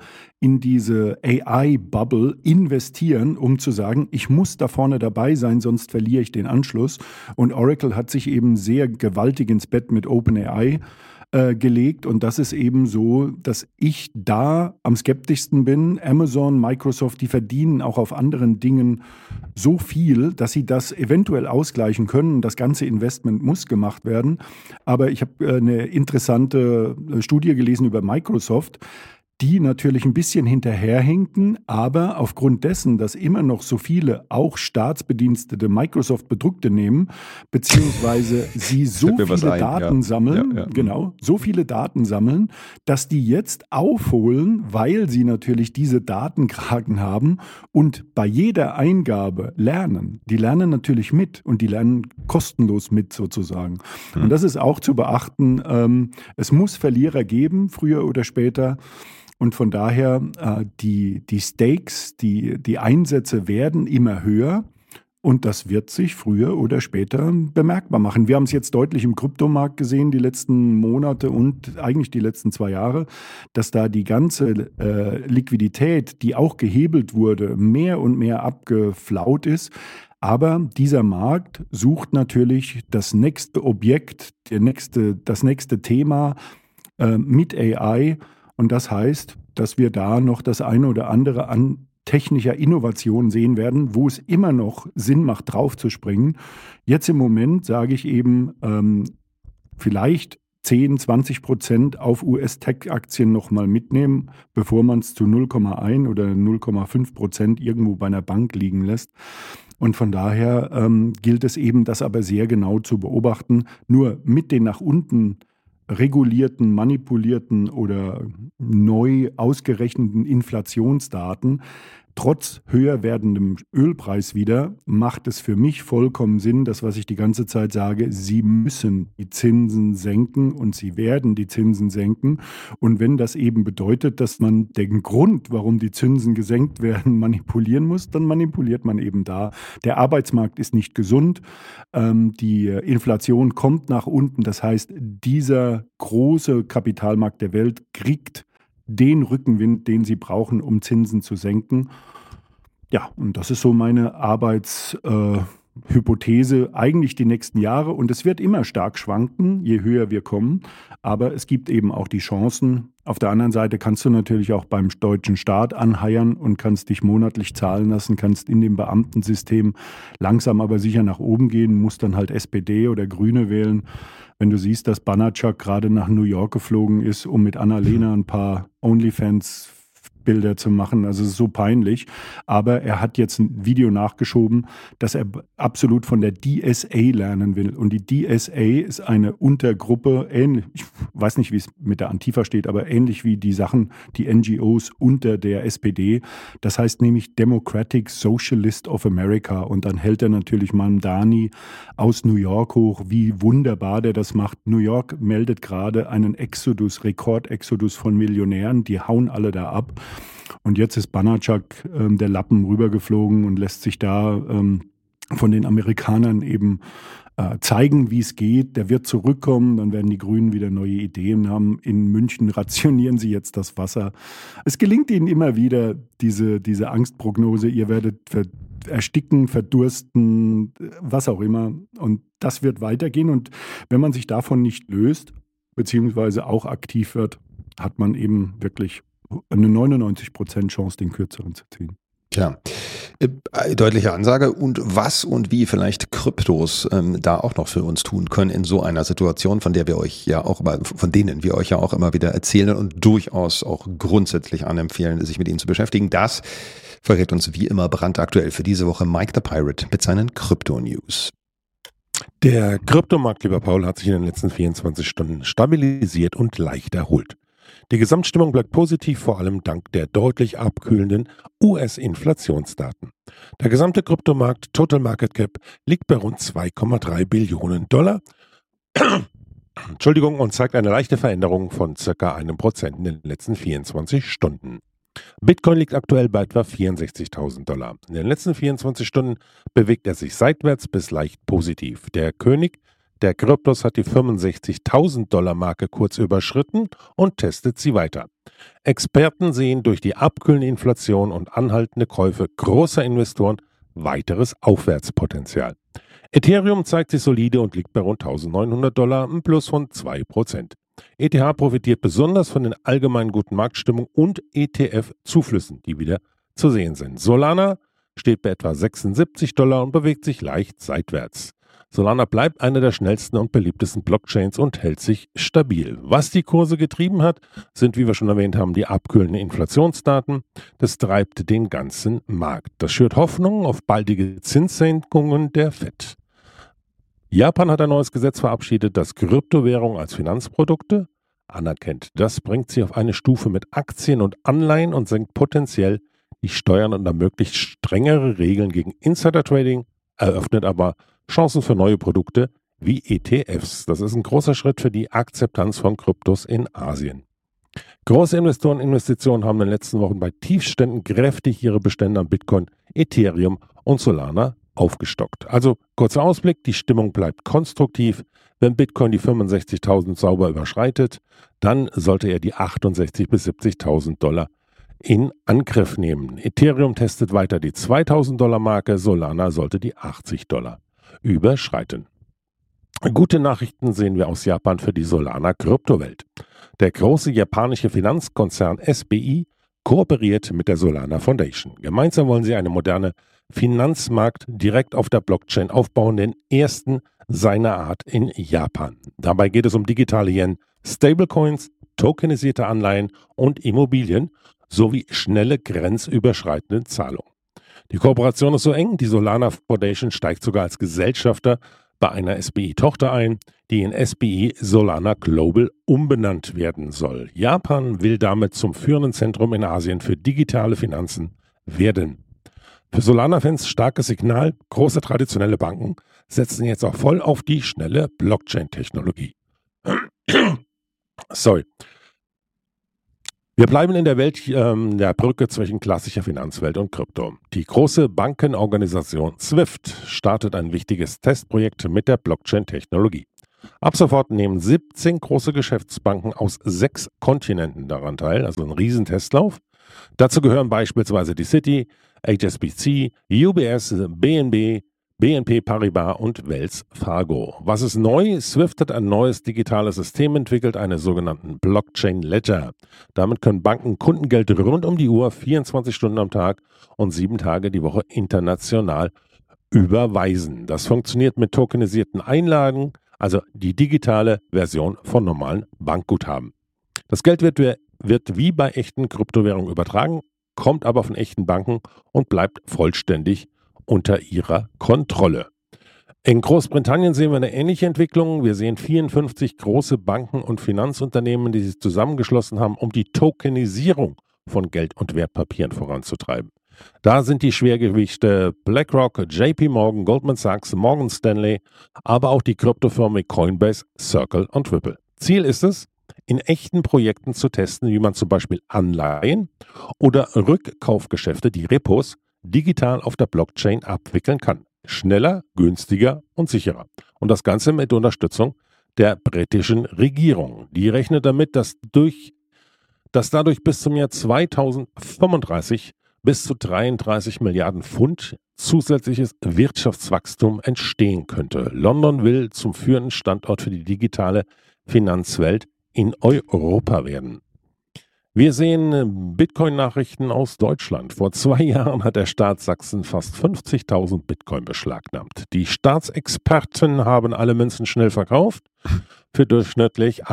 AI-Bubble investieren, um zu sagen, ich muss da vorne dabei sein, sonst verliere ich den Anschluss. Und Oracle hat sich eben sehr gewaltig ins Bett mit OpenAI gelegt und das ist eben so, dass ich da am skeptischsten bin. Amazon, Microsoft, die verdienen auch auf anderen Dingen so viel, dass sie das eventuell ausgleichen können. Das ganze Investment muss gemacht werden. Aber ich habe eine interessante Studie gelesen über Microsoft, die natürlich ein bisschen hinterherhinken, aber aufgrund dessen, dass immer noch so viele auch Staatsbedienstete Microsoft-Produkte nehmen, beziehungsweise sie so viele Daten sammeln, genau, so viele Daten sammeln, dass die jetzt aufholen, weil sie natürlich diese Datenkraken haben und bei jeder Eingabe lernen. Die lernen natürlich mit und die lernen kostenlos mit sozusagen. Und das ist auch zu beachten. Es muss Verlierer geben, früher oder später. Und von daher, die Stakes, die Einsätze werden immer höher und das wird sich früher oder später bemerkbar machen. Wir haben es jetzt deutlich im Kryptomarkt gesehen, die letzten Monate und eigentlich die letzten 2 Jahre, dass da die ganze Liquidität, die auch gehebelt wurde, mehr und mehr abgeflaut ist. Aber dieser Markt sucht natürlich das nächste Objekt, das nächste Thema mit AI. Und das heißt, dass wir da noch das eine oder andere an technischer Innovation sehen werden, wo es immer noch Sinn macht, drauf zu springen. Jetzt im Moment sage ich eben, vielleicht 10-20% auf US-Tech-Aktien nochmal mitnehmen, bevor man es zu 0,1 oder 0,5% irgendwo bei einer Bank liegen lässt. Und von daher gilt es eben, das aber sehr genau zu beobachten. Nur mit den nach unten regulierten, manipulierten oder neu ausgerechneten Inflationsdaten, trotz höher werdendem Ölpreis wieder, macht es für mich vollkommen Sinn, das, was ich die ganze Zeit sage, Sie müssen die Zinsen senken und Sie werden die Zinsen senken. Und wenn das eben bedeutet, dass man den Grund, warum die Zinsen gesenkt werden, manipulieren muss, dann manipuliert man eben da. Der Arbeitsmarkt ist nicht gesund, die Inflation kommt nach unten. Das heißt, dieser große Kapitalmarkt der Welt kriegt den Rückenwind, den sie brauchen, um Zinsen zu senken. Ja, und das ist so meine Arbeitshypothese eigentlich die nächsten Jahre. Und es wird immer stark schwanken, je höher wir kommen. Aber es gibt eben auch die Chancen. Auf der anderen Seite kannst du natürlich auch beim deutschen Staat anheiern und kannst dich monatlich zahlen lassen, kannst in dem Beamtensystem langsam aber sicher nach oben gehen, musst dann halt SPD oder Grüne wählen. Wenn du siehst, dass Banachak gerade nach New York geflogen ist, um mit Annalena ein paar OnlyFans-Bilder zu machen, also es ist so peinlich. Aber er hat jetzt ein Video nachgeschoben, dass er absolut von der DSA lernen will. Und die DSA ist eine Untergruppe, ähnlich, ich weiß nicht, wie es mit der Antifa steht, aber ähnlich wie die Sachen, die NGOs unter der SPD. Das heißt nämlich Democratic Socialist of America. Und dann hält er natürlich Mamdani aus New York hoch, wie wunderbar der das macht. New York meldet gerade einen Rekordexodus von Millionären, die hauen alle da ab. Und jetzt ist Banachak der Lappen rübergeflogen und lässt sich da von den Amerikanern eben zeigen, wie es geht. Der wird zurückkommen, dann werden die Grünen wieder neue Ideen haben. In München rationieren sie jetzt das Wasser. Es gelingt ihnen immer wieder, diese Angstprognose, ihr werdet ersticken, verdursten, was auch immer. Und das wird weitergehen. Und wenn man sich davon nicht löst, beziehungsweise auch aktiv wird, hat man eben wirklich eine 99% Chance, den kürzeren zu ziehen. Tja, deutliche Ansage. Und was und wie vielleicht Kryptos da auch noch für uns tun können in so einer Situation, von denen wir euch ja auch immer wieder erzählen und durchaus auch grundsätzlich anempfehlen, sich mit ihnen zu beschäftigen. Das verrät uns wie immer brandaktuell für diese Woche Mike the Pirate mit seinen Krypto-News. Der Kryptomarkt, lieber Paul, hat sich in den letzten 24 Stunden stabilisiert und leicht erholt. Die Gesamtstimmung bleibt positiv, vor allem dank der deutlich abkühlenden US-Inflationsdaten. Der gesamte Kryptomarkt Total Market Cap liegt bei rund 2,3 Billionen $. Und zeigt eine leichte Veränderung von ca. 1% in den letzten 24 Stunden. Bitcoin liegt aktuell bei etwa $64.000. In den letzten 24 Stunden bewegt er sich seitwärts bis leicht positiv. Der König der Kryptos hat die $65.000 Marke kurz überschritten und testet sie weiter. Experten sehen durch die abkühlende Inflation und anhaltende Käufe großer Investoren weiteres Aufwärtspotenzial. Ethereum zeigt sich solide und liegt bei rund $1.900, ein Plus von 2%. ETH profitiert besonders von den allgemeinen guten Marktstimmung und ETF-Zuflüssen, die wieder zu sehen sind. Solana steht bei etwa $76 und bewegt sich leicht seitwärts. Solana bleibt eine der schnellsten und beliebtesten Blockchains und hält sich stabil. Was die Kurse getrieben hat, sind, wie wir schon erwähnt haben, die abkühlenden Inflationsdaten. Das treibt den ganzen Markt. Das schürt Hoffnung auf baldige Zinssenkungen der FED. Japan hat ein neues Gesetz verabschiedet, das Kryptowährungen als Finanzprodukte anerkennt. Das bringt sie auf eine Stufe mit Aktien und Anleihen und senkt potenziell die Steuern und ermöglicht strengere Regeln gegen Insider-Trading, eröffnet aber Chancen für neue Produkte wie ETFs. Das ist ein großer Schritt für die Akzeptanz von Kryptos in Asien. Große Investoren-Investitionen haben in den letzten Wochen bei Tiefständen kräftig ihre Bestände an Bitcoin, Ethereum und Solana aufgestockt. Also kurzer Ausblick, die Stimmung bleibt konstruktiv. Wenn Bitcoin die 65.000 sauber überschreitet, dann sollte er die 68.000 bis 70.000 $ in Angriff nehmen. Ethereum testet weiter die $2.000 Marke, Solana sollte die $80 überschreiten. Gute Nachrichten sehen wir aus Japan für die Solana-Kryptowelt. Der große japanische Finanzkonzern SBI kooperiert mit der Solana Foundation. Gemeinsam wollen sie eine moderne Finanzmarkt direkt auf der Blockchain aufbauen, den ersten seiner Art in Japan. Dabei geht es um digitale Yen, Stablecoins, tokenisierte Anleihen und Immobilien sowie schnelle grenzüberschreitende Zahlungen. Die Kooperation ist so eng, die Solana Foundation steigt sogar als Gesellschafter bei einer SBI-Tochter ein, die in SBI Solana Global umbenannt werden soll. Japan will damit zum führenden Zentrum in Asien für digitale Finanzen werden. Für Solana-Fans starkes Signal, große traditionelle Banken setzen jetzt auch voll auf die schnelle Blockchain-Technologie. Sorry. Wir bleiben in der Welt der Brücke zwischen klassischer Finanzwelt und Krypto. Die große Bankenorganisation SWIFT startet ein wichtiges Testprojekt mit der Blockchain-Technologie. Ab sofort nehmen 17 große Geschäftsbanken aus 6 Kontinenten daran teil, also ein Riesentestlauf. Dazu gehören beispielsweise die Citi, HSBC, UBS, BNP Paribas und Wells Fargo. Was ist neu? SWIFT hat ein neues digitales System entwickelt, einen sogenannten Blockchain Ledger. Damit können Banken Kundengeld rund um die Uhr, 24 Stunden am Tag und 7 Tage die Woche international überweisen. Das funktioniert mit tokenisierten Einlagen, also die digitale Version von normalen Bankguthaben. Das Geld wird wie bei echten Kryptowährungen übertragen, kommt aber von echten Banken und bleibt vollständig unter ihrer Kontrolle. In Großbritannien sehen wir eine ähnliche Entwicklung. Wir sehen 54 große Banken und Finanzunternehmen, die sich zusammengeschlossen haben, um die Tokenisierung von Geld- und Wertpapieren voranzutreiben. Da sind die Schwergewichte BlackRock, JP Morgan, Goldman Sachs, Morgan Stanley, aber auch die Kryptofirmen Coinbase, Circle und Ripple. Ziel ist es, in echten Projekten zu testen, wie man zum Beispiel Anleihen oder Rückkaufgeschäfte, die Repos, digital auf der Blockchain abwickeln kann. Schneller, günstiger und sicherer. Und das Ganze mit Unterstützung der britischen Regierung. Die rechnet damit, dass dadurch bis zum Jahr 2035 bis zu 33 Milliarden Pfund zusätzliches Wirtschaftswachstum entstehen könnte. London will zum führenden Standort für die digitale Finanzwelt in Europa werden. Wir sehen Bitcoin-Nachrichten aus Deutschland. Vor 2 Jahren hat der Staat Sachsen fast 50.000 Bitcoin beschlagnahmt. Die Staatsexperten haben alle Münzen schnell verkauft für durchschnittlich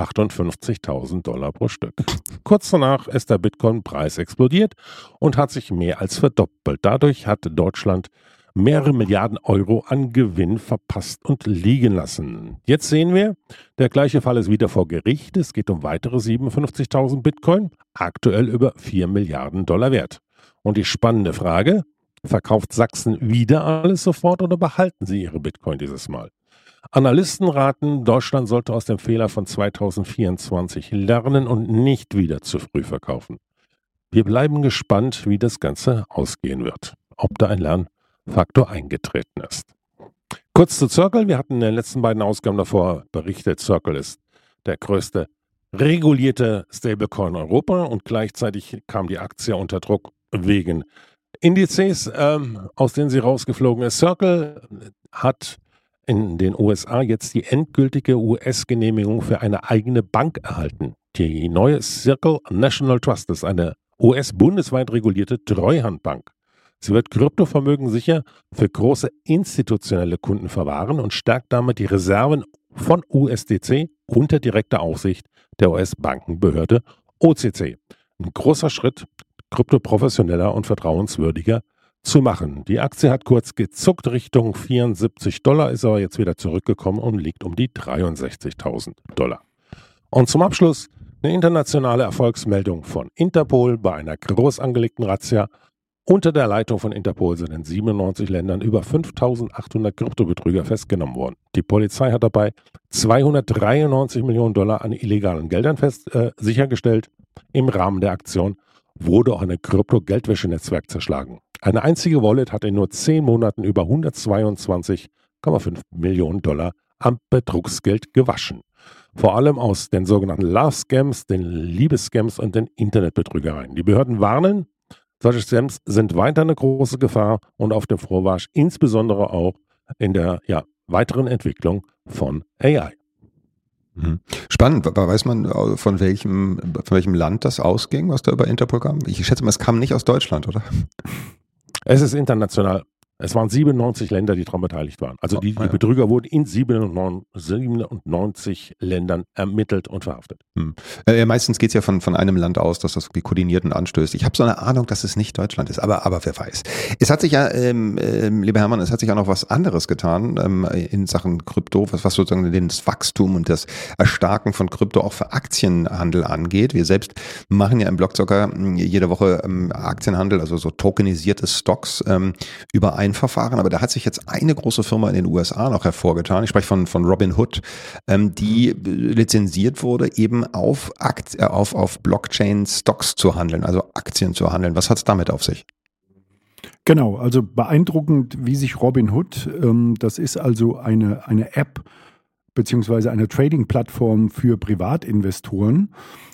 $58.000 pro Stück. Kurz danach ist der Bitcoin-Preis explodiert und hat sich mehr als verdoppelt. Dadurch hat Deutschland mehrere Milliarden Euro an Gewinn verpasst und liegen lassen. Jetzt sehen wir, der gleiche Fall ist wieder vor Gericht. Es geht um weitere 57.000 Bitcoin, aktuell über $4 Milliarden wert. Und die spannende Frage, verkauft Sachsen wieder alles sofort oder behalten sie ihre Bitcoin dieses Mal? Analysten raten, Deutschland sollte aus dem Fehler von 2024 lernen und nicht wieder zu früh verkaufen. Wir bleiben gespannt, wie das Ganze ausgehen wird. Ob da ein Lernfaktor eingetreten ist. Kurz zu Circle. Wir hatten in den letzten beiden Ausgaben davor berichtet, Circle ist der größte regulierte Stablecoin in Europa und gleichzeitig kam die Aktie unter Druck wegen Indizes, aus denen sie rausgeflogen ist. Circle hat in den USA jetzt die endgültige US-Genehmigung für eine eigene Bank erhalten. Die neue Circle National Trust ist eine US-bundesweit regulierte Treuhandbank. Sie wird Kryptovermögen sicher für große institutionelle Kunden verwahren und stärkt damit die Reserven von USDC unter direkter Aufsicht der US-Bankenbehörde OCC. Ein großer Schritt, Krypto professioneller und vertrauenswürdiger zu machen. Die Aktie hat kurz gezuckt Richtung $74, ist aber jetzt wieder zurückgekommen und liegt um die $63.000. Und zum Abschluss eine internationale Erfolgsmeldung von Interpol bei einer groß angelegten Razzia. Unter der Leitung von Interpol sind in 97 Ländern über 5.800 Kryptobetrüger festgenommen worden. Die Polizei hat dabei $293 Millionen an illegalen Geldern sichergestellt. Im Rahmen der Aktion wurde auch ein Krypto-Geldwäschenetzwerk zerschlagen. Eine einzige Wallet hat in nur 10 Monaten über $122,5 Millionen am Betrugsgeld gewaschen. Vor allem aus den sogenannten Love-Scams, den Liebesscams und den Internetbetrügereien. Die Behörden warnen, solche Scams sind weiter eine große Gefahr und auf dem Vormarsch, insbesondere auch in der weiteren Entwicklung von AI. Spannend. Weiß man, von welchem Land das ausging, was da über Interpol kam? Ich schätze mal, es kam nicht aus Deutschland, oder? Es ist international. Es waren 97 Länder, die daran beteiligt waren. Also die Betrüger wurden in 97 Ländern ermittelt und verhaftet. Meistens geht es ja von einem Land aus, dass das koordiniert und anstößt. Ich habe so eine Ahnung, dass es nicht Deutschland ist, aber wer weiß. Es hat sich ja, lieber Hermann, es hat sich ja noch was anderes getan in Sachen Krypto, was sozusagen das Wachstum und das Erstarken von Krypto auch für Aktienhandel angeht. Wir selbst machen ja im Blockzocker jede Woche Aktienhandel, also so tokenisierte Stocks über ein Verfahren, aber da hat sich jetzt eine große Firma in den USA noch hervorgetan. Ich spreche von Robinhood, die lizenziert wurde, eben auf Blockchain-Stocks zu handeln, also Aktien zu handeln. Was hat es damit auf sich? Genau, also beeindruckend, wie sich Robinhood, das ist also eine App beziehungsweise eine Trading-Plattform für Privatinvestoren.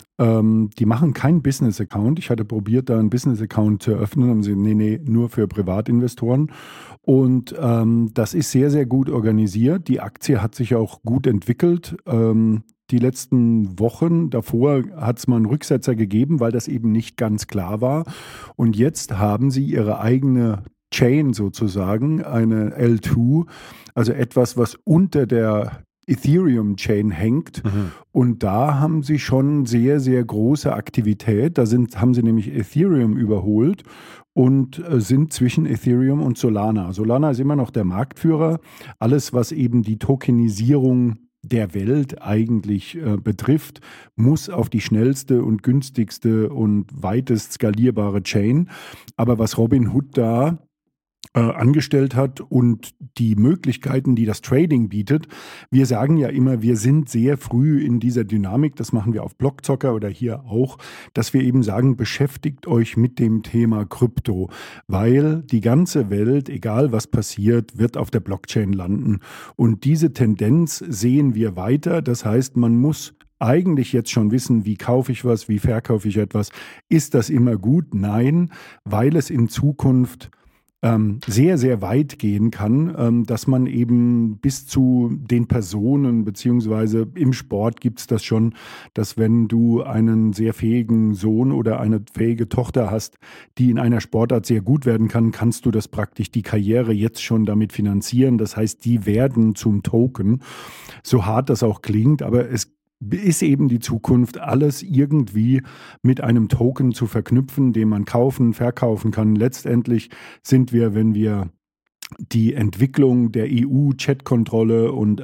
Die machen keinen Business-Account. Ich hatte probiert, da einen Business-Account zu eröffnen. Haben sie, nee, nur für Privatinvestoren. Und das ist sehr, sehr gut organisiert. Die Aktie hat sich auch gut entwickelt. Die letzten Wochen davor hat es mal einen Rücksetzer gegeben, weil das eben nicht ganz klar war. Und jetzt haben sie ihre eigene Chain sozusagen, eine L2, also etwas, was unter der Ethereum-Chain hängt. Und da haben sie schon sehr, sehr große Aktivität. Haben sie nämlich Ethereum überholt und sind zwischen Ethereum und Solana. Solana ist immer noch der Marktführer. Alles, was eben die Tokenisierung der Welt eigentlich betrifft, muss auf die schnellste und günstigste und weitest skalierbare Chain. Aber was Robinhood da angestellt hat und die Möglichkeiten, die das Trading bietet. Wir sagen ja immer, wir sind sehr früh in dieser Dynamik, das machen wir auf Blockzocker oder hier auch, dass wir eben sagen, beschäftigt euch mit dem Thema Krypto, weil die ganze Welt, egal was passiert, wird auf der Blockchain landen. Und diese Tendenz sehen wir weiter. Das heißt, man muss eigentlich jetzt schon wissen, wie kaufe ich was, wie verkaufe ich etwas. Ist das immer gut? Nein, weil es in Zukunft sehr, sehr weit gehen kann, dass man eben bis zu den Personen, beziehungsweise im Sport gibt es das schon, dass wenn du einen sehr fähigen Sohn oder eine fähige Tochter hast, die in einer Sportart sehr gut werden kann, kannst du das praktisch die Karriere jetzt schon damit finanzieren. Das heißt, die werden zum Token, so hart das auch klingt, aber es ist eben die Zukunft, alles irgendwie mit einem Token zu verknüpfen, den man kaufen, verkaufen kann. Letztendlich sind wir, wenn wir die Entwicklung der EU-Chat-Kontrolle und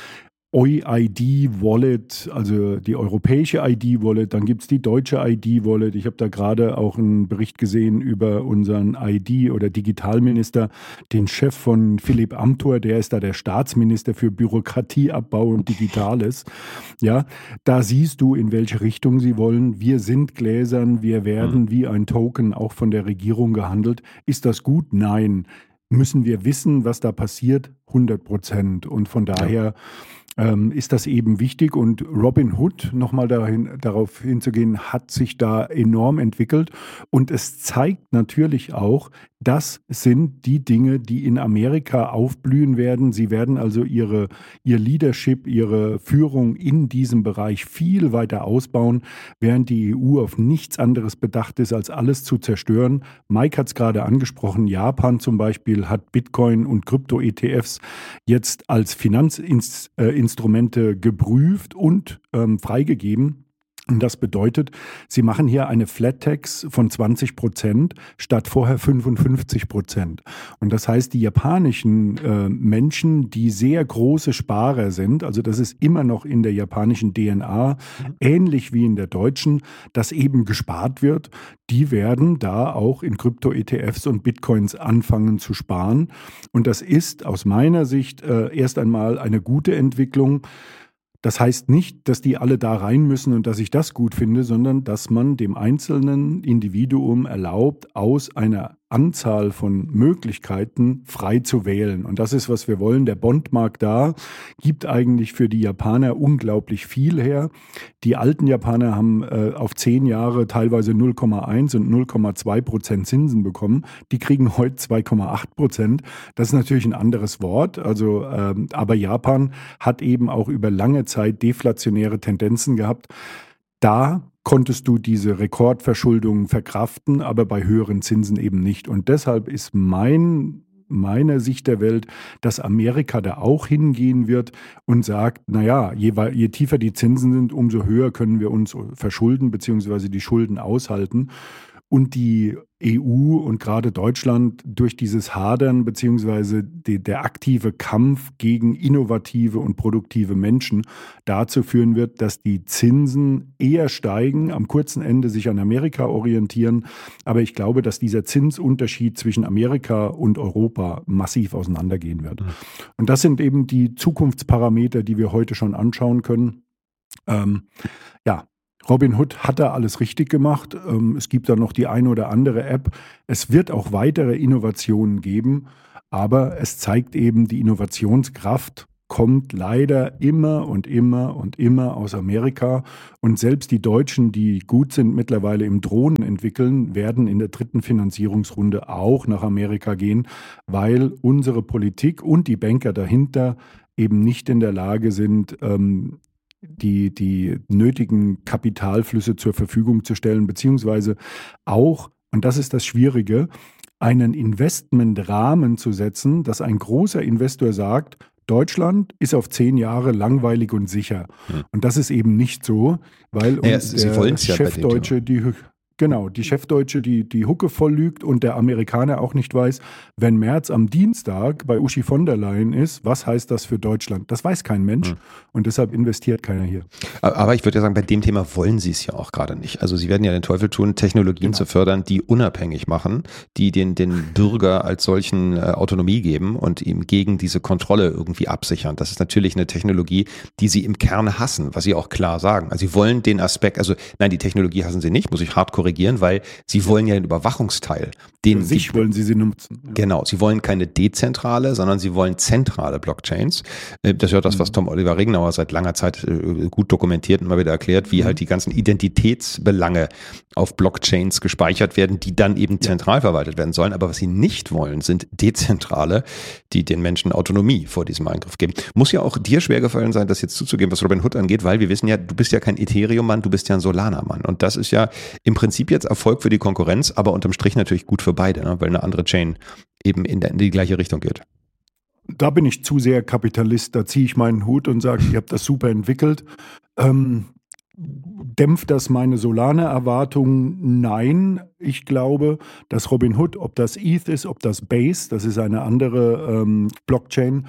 OID-Wallet, also die europäische ID-Wallet, dann gibt es die deutsche ID-Wallet. Ich habe da gerade auch einen Bericht gesehen über unseren ID- oder Digitalminister, den Chef von Philipp Amthor, der ist da der Staatsminister für Bürokratieabbau und Digitales. Ja, da siehst du, in welche Richtung sie wollen. Wir sind gläsern, wir werden wie ein Token auch von der Regierung gehandelt. Ist das gut? Nein. Müssen wir wissen, was da passiert? 100%. Und von daher ist das eben wichtig. Und Robinhood, nochmal darauf hinzugehen, hat sich da enorm entwickelt. Und es zeigt natürlich auch, das sind die Dinge, die in Amerika aufblühen werden. Sie werden also ihr Leadership, ihre Führung in diesem Bereich viel weiter ausbauen, während die EU auf nichts anderes bedacht ist, als alles zu zerstören. Mike hat es gerade angesprochen, Japan zum Beispiel hat Bitcoin und Krypto-ETFs jetzt als Finanzinstrumente geprüft und freigegeben. Und das bedeutet, sie machen hier eine Flat Tax von 20% statt vorher 55%. Und das heißt, die japanischen Menschen, die sehr große Sparer sind, also das ist immer noch in der japanischen DNA, ähnlich wie in der deutschen, dass eben gespart wird, die werden da auch in Krypto-ETFs und Bitcoins anfangen zu sparen. Und das ist aus meiner Sicht erst einmal eine gute Entwicklung. Das heißt nicht, dass die alle da rein müssen und dass ich das gut finde, sondern dass man dem einzelnen Individuum erlaubt, aus einer Anzahl von Möglichkeiten frei zu wählen. Und das ist, was wir wollen. Der Bondmarkt da gibt eigentlich für die Japaner unglaublich viel her. Die alten Japaner haben auf 10 Jahre teilweise 0,1 und 0,2% Zinsen bekommen. Die kriegen heute 2,8%. Das ist natürlich ein anderes Wort. Also, aber Japan hat eben auch über lange Zeit deflationäre Tendenzen gehabt. Da konntest du diese Rekordverschuldung verkraften, aber bei höheren Zinsen eben nicht. Und deshalb ist mein meine Sicht der Welt, dass Amerika da auch hingehen wird und sagt, naja, je tiefer die Zinsen sind, umso höher können wir uns verschulden bzw. die Schulden aushalten. Und die EU und gerade Deutschland durch dieses Hadern beziehungsweise der aktive Kampf gegen innovative und produktive Menschen dazu führen wird, dass die Zinsen eher steigen, am kurzen Ende sich an Amerika orientieren. Aber ich glaube, dass dieser Zinsunterschied zwischen Amerika und Europa massiv auseinandergehen wird. Und das sind eben die Zukunftsparameter, die wir heute schon anschauen können. Robinhood hat da alles richtig gemacht. Es gibt da noch die eine oder andere App. Es wird auch weitere Innovationen geben, aber es zeigt eben, die Innovationskraft kommt leider immer und immer und immer aus Amerika. Und selbst die Deutschen, die gut sind mittlerweile im Drohnen entwickeln, werden in der 3. Finanzierungsrunde auch nach Amerika gehen, weil unsere Politik und die Banker dahinter eben nicht in der Lage sind, die nötigen Kapitalflüsse zur Verfügung zu stellen, beziehungsweise auch, und das ist das Schwierige, einen Investmentrahmen zu setzen, dass ein großer Investor sagt, Deutschland ist auf 10 Jahre langweilig und sicher. Und das ist eben nicht so, weil uns der Chefdeutsche die Chefdeutsche die Hucke voll lügt und der Amerikaner auch nicht weiß, wenn Merz am Dienstag bei Uschi von der Leyen ist, was heißt das für Deutschland? Das weiß kein Mensch und deshalb investiert keiner hier. Aber ich würde ja sagen, bei dem Thema wollen sie es ja auch gerade nicht. Also sie werden ja den Teufel tun, Technologien zu fördern, die unabhängig machen, die den Bürger als solchen Autonomie geben und ihm gegen diese Kontrolle irgendwie absichern. Das ist natürlich eine Technologie, die sie im Kern hassen, was sie auch klar sagen. Also sie wollen den Aspekt, also nein, die Technologie hassen sie nicht, muss ich hart korrigieren, weil sie wollen ja den Überwachungsteil. Wollen sie nutzen. Ja. Genau, sie wollen keine dezentrale, sondern sie wollen zentrale Blockchains. Das ist ja das, was Tom Oliver Regenauer seit langer Zeit gut dokumentiert und mal wieder erklärt, wie halt die ganzen Identitätsbelange auf Blockchains gespeichert werden, die dann eben zentral verwaltet werden sollen. Aber was sie nicht wollen, sind dezentrale, die den Menschen Autonomie vor diesem Eingriff geben. Muss ja auch dir schwer gefallen sein, das jetzt zuzugeben, was Robinhood angeht, weil wir wissen ja, du bist ja kein Ethereum-Mann, du bist ja ein Solana-Mann. Und das ist ja im Prinzip jetzt Erfolg für die Konkurrenz, aber unterm Strich natürlich gut für beide, ne? Weil eine andere Chain eben in die gleiche Richtung geht. Da bin ich zu sehr Kapitalist, da ziehe ich meinen Hut und sage, ihr habt das super entwickelt. Dämpft das meine Solana-Erwartungen? Nein. Ich glaube, dass Robinhood, ob das ETH ist, ob das Base, das ist eine andere Blockchain,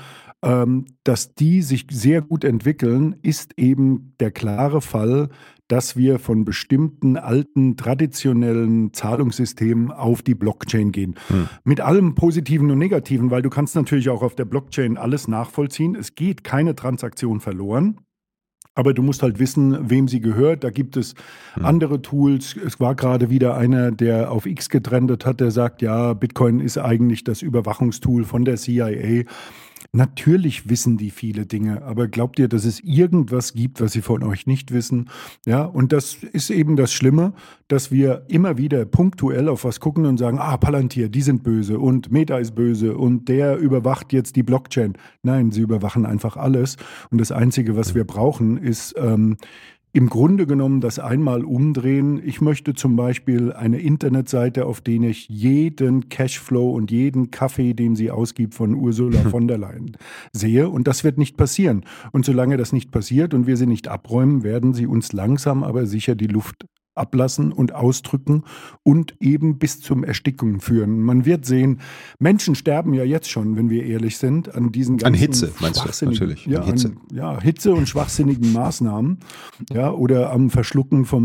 dass die sich sehr gut entwickeln, ist eben der klare Fall, dass wir von bestimmten alten, traditionellen Zahlungssystemen auf die Blockchain gehen. Mit allem Positiven und Negativen, weil du kannst natürlich auch auf der Blockchain alles nachvollziehen. Es geht keine Transaktion verloren. Aber du musst halt wissen, wem sie gehört. Da gibt es andere Tools. Es war gerade wieder einer, der auf X getrendet hat, der sagt, ja, Bitcoin ist eigentlich das Überwachungstool von der CIA. Natürlich wissen die viele Dinge, aber glaubt ihr, dass es irgendwas gibt, was sie von euch nicht wissen? Ja, und das ist eben das Schlimme, dass wir immer wieder punktuell auf was gucken und sagen, Palantir, die sind böse und Meta ist böse und der überwacht jetzt die Blockchain. Nein, sie überwachen einfach alles. Und das Einzige, was wir brauchen, ist im Grunde genommen das einmal umdrehen. Ich möchte zum Beispiel eine Internetseite, auf der ich jeden Cashflow und jeden Kaffee, den sie ausgibt, von Ursula von der Leyen sehe. Und das wird nicht passieren. Und solange das nicht passiert und wir sie nicht abräumen, werden sie uns langsam aber sicher die Luft ablassen und ausdrücken und eben bis zum Ersticken führen. Man wird sehen, Menschen sterben ja jetzt schon, wenn wir ehrlich sind, an diesen ganzen Hitze, meinst du das natürlich? Hitze. Hitze und schwachsinnigen Maßnahmen. Ja, oder am Verschlucken vom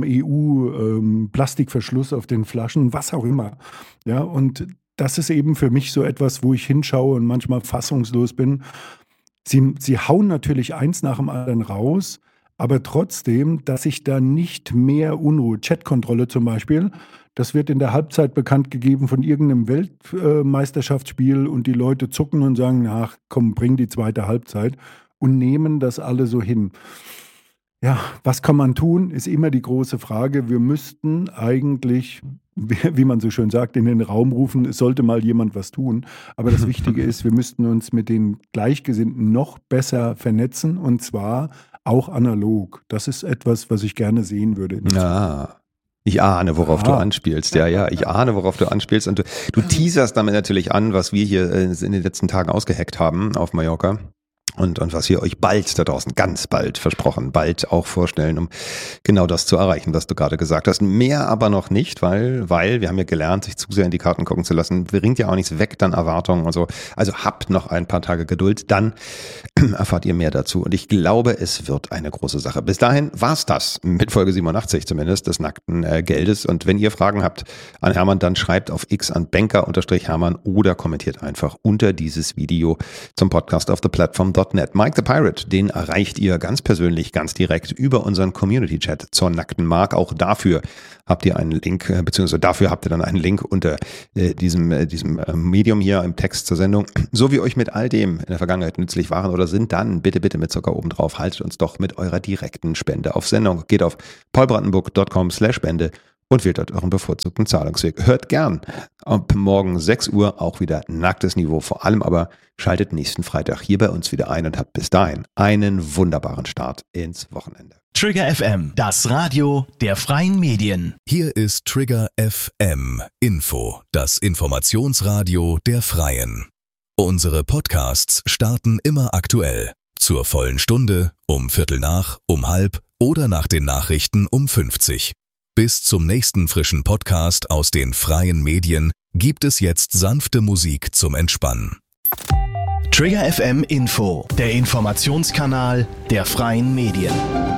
EU-Plastikverschluss auf den Flaschen, was auch immer. Ja, und das ist eben für mich so etwas, wo ich hinschaue und manchmal fassungslos bin. Sie hauen natürlich eins nach dem anderen raus, aber trotzdem, dass sich da nicht mehr Unruhe, Chatkontrolle zum Beispiel, das wird in der Halbzeit bekannt gegeben von irgendeinem Weltmeisterschaftsspiel und die Leute zucken und sagen, ach komm, bring die zweite Halbzeit und nehmen das alle so hin. Ja, was kann man tun, ist immer die große Frage. Wir müssten eigentlich, wie man so schön sagt, in den Raum rufen, es sollte mal jemand was tun. Aber das Wichtige ist, wir müssten uns mit den Gleichgesinnten noch besser vernetzen und zwar auch analog. Das ist etwas, was ich gerne sehen würde. Ja. Ich ahne, worauf du anspielst. Ja, ich ahne, worauf du anspielst. Und du teaserst damit natürlich an, was wir hier in den letzten Tagen ausgeheckt haben auf Mallorca. Und was wir euch bald da draußen, ganz bald versprochen, bald auch vorstellen, um genau das zu erreichen, was du gerade gesagt hast. Mehr aber noch nicht, weil wir haben ja gelernt, sich zu sehr in die Karten gucken zu lassen. Bringt ja auch nichts weg, dann Erwartungen und so. Also habt noch ein paar Tage Geduld, dann erfahrt ihr mehr dazu. Und ich glaube, es wird eine große Sache. Bis dahin war's das, mit Folge 87 zumindest, des nackten Geldes. Und wenn ihr Fragen habt an Hermann, dann schreibt auf X an Banker_Hermann oder kommentiert einfach unter dieses Video zum Podcast auf theplatform.net. Mike the Pirate, den erreicht ihr ganz persönlich, ganz direkt über unseren Community-Chat zur nackten Mark. Auch dafür habt ihr einen Link, beziehungsweise dafür habt ihr dann einen Link unter diesem Medium hier im Text zur Sendung. So wie euch mit all dem in der Vergangenheit nützlich waren oder sind, dann bitte mit Zucker oben drauf. Haltet uns doch mit eurer direkten Spende auf Sendung. Geht auf paulbrandenburg.com/Spende und wählt dort euren bevorzugten Zahlungsweg. Hört gern ab morgen 6 Uhr auch wieder nacktes Niveau. Vor allem aber schaltet nächsten Freitag hier bei uns wieder ein und habt bis dahin einen wunderbaren Start ins Wochenende. Trigger FM, das Radio der freien Medien. Hier ist Trigger FM Info, das Informationsradio der Freien. Unsere Podcasts starten immer aktuell. Zur vollen Stunde, um 7:15, um 12:30 oder nach den Nachrichten um 50. Bis zum nächsten frischen Podcast aus den freien Medien gibt es jetzt sanfte Musik zum Entspannen. Trigger FM Info, der Informationskanal der freien Medien.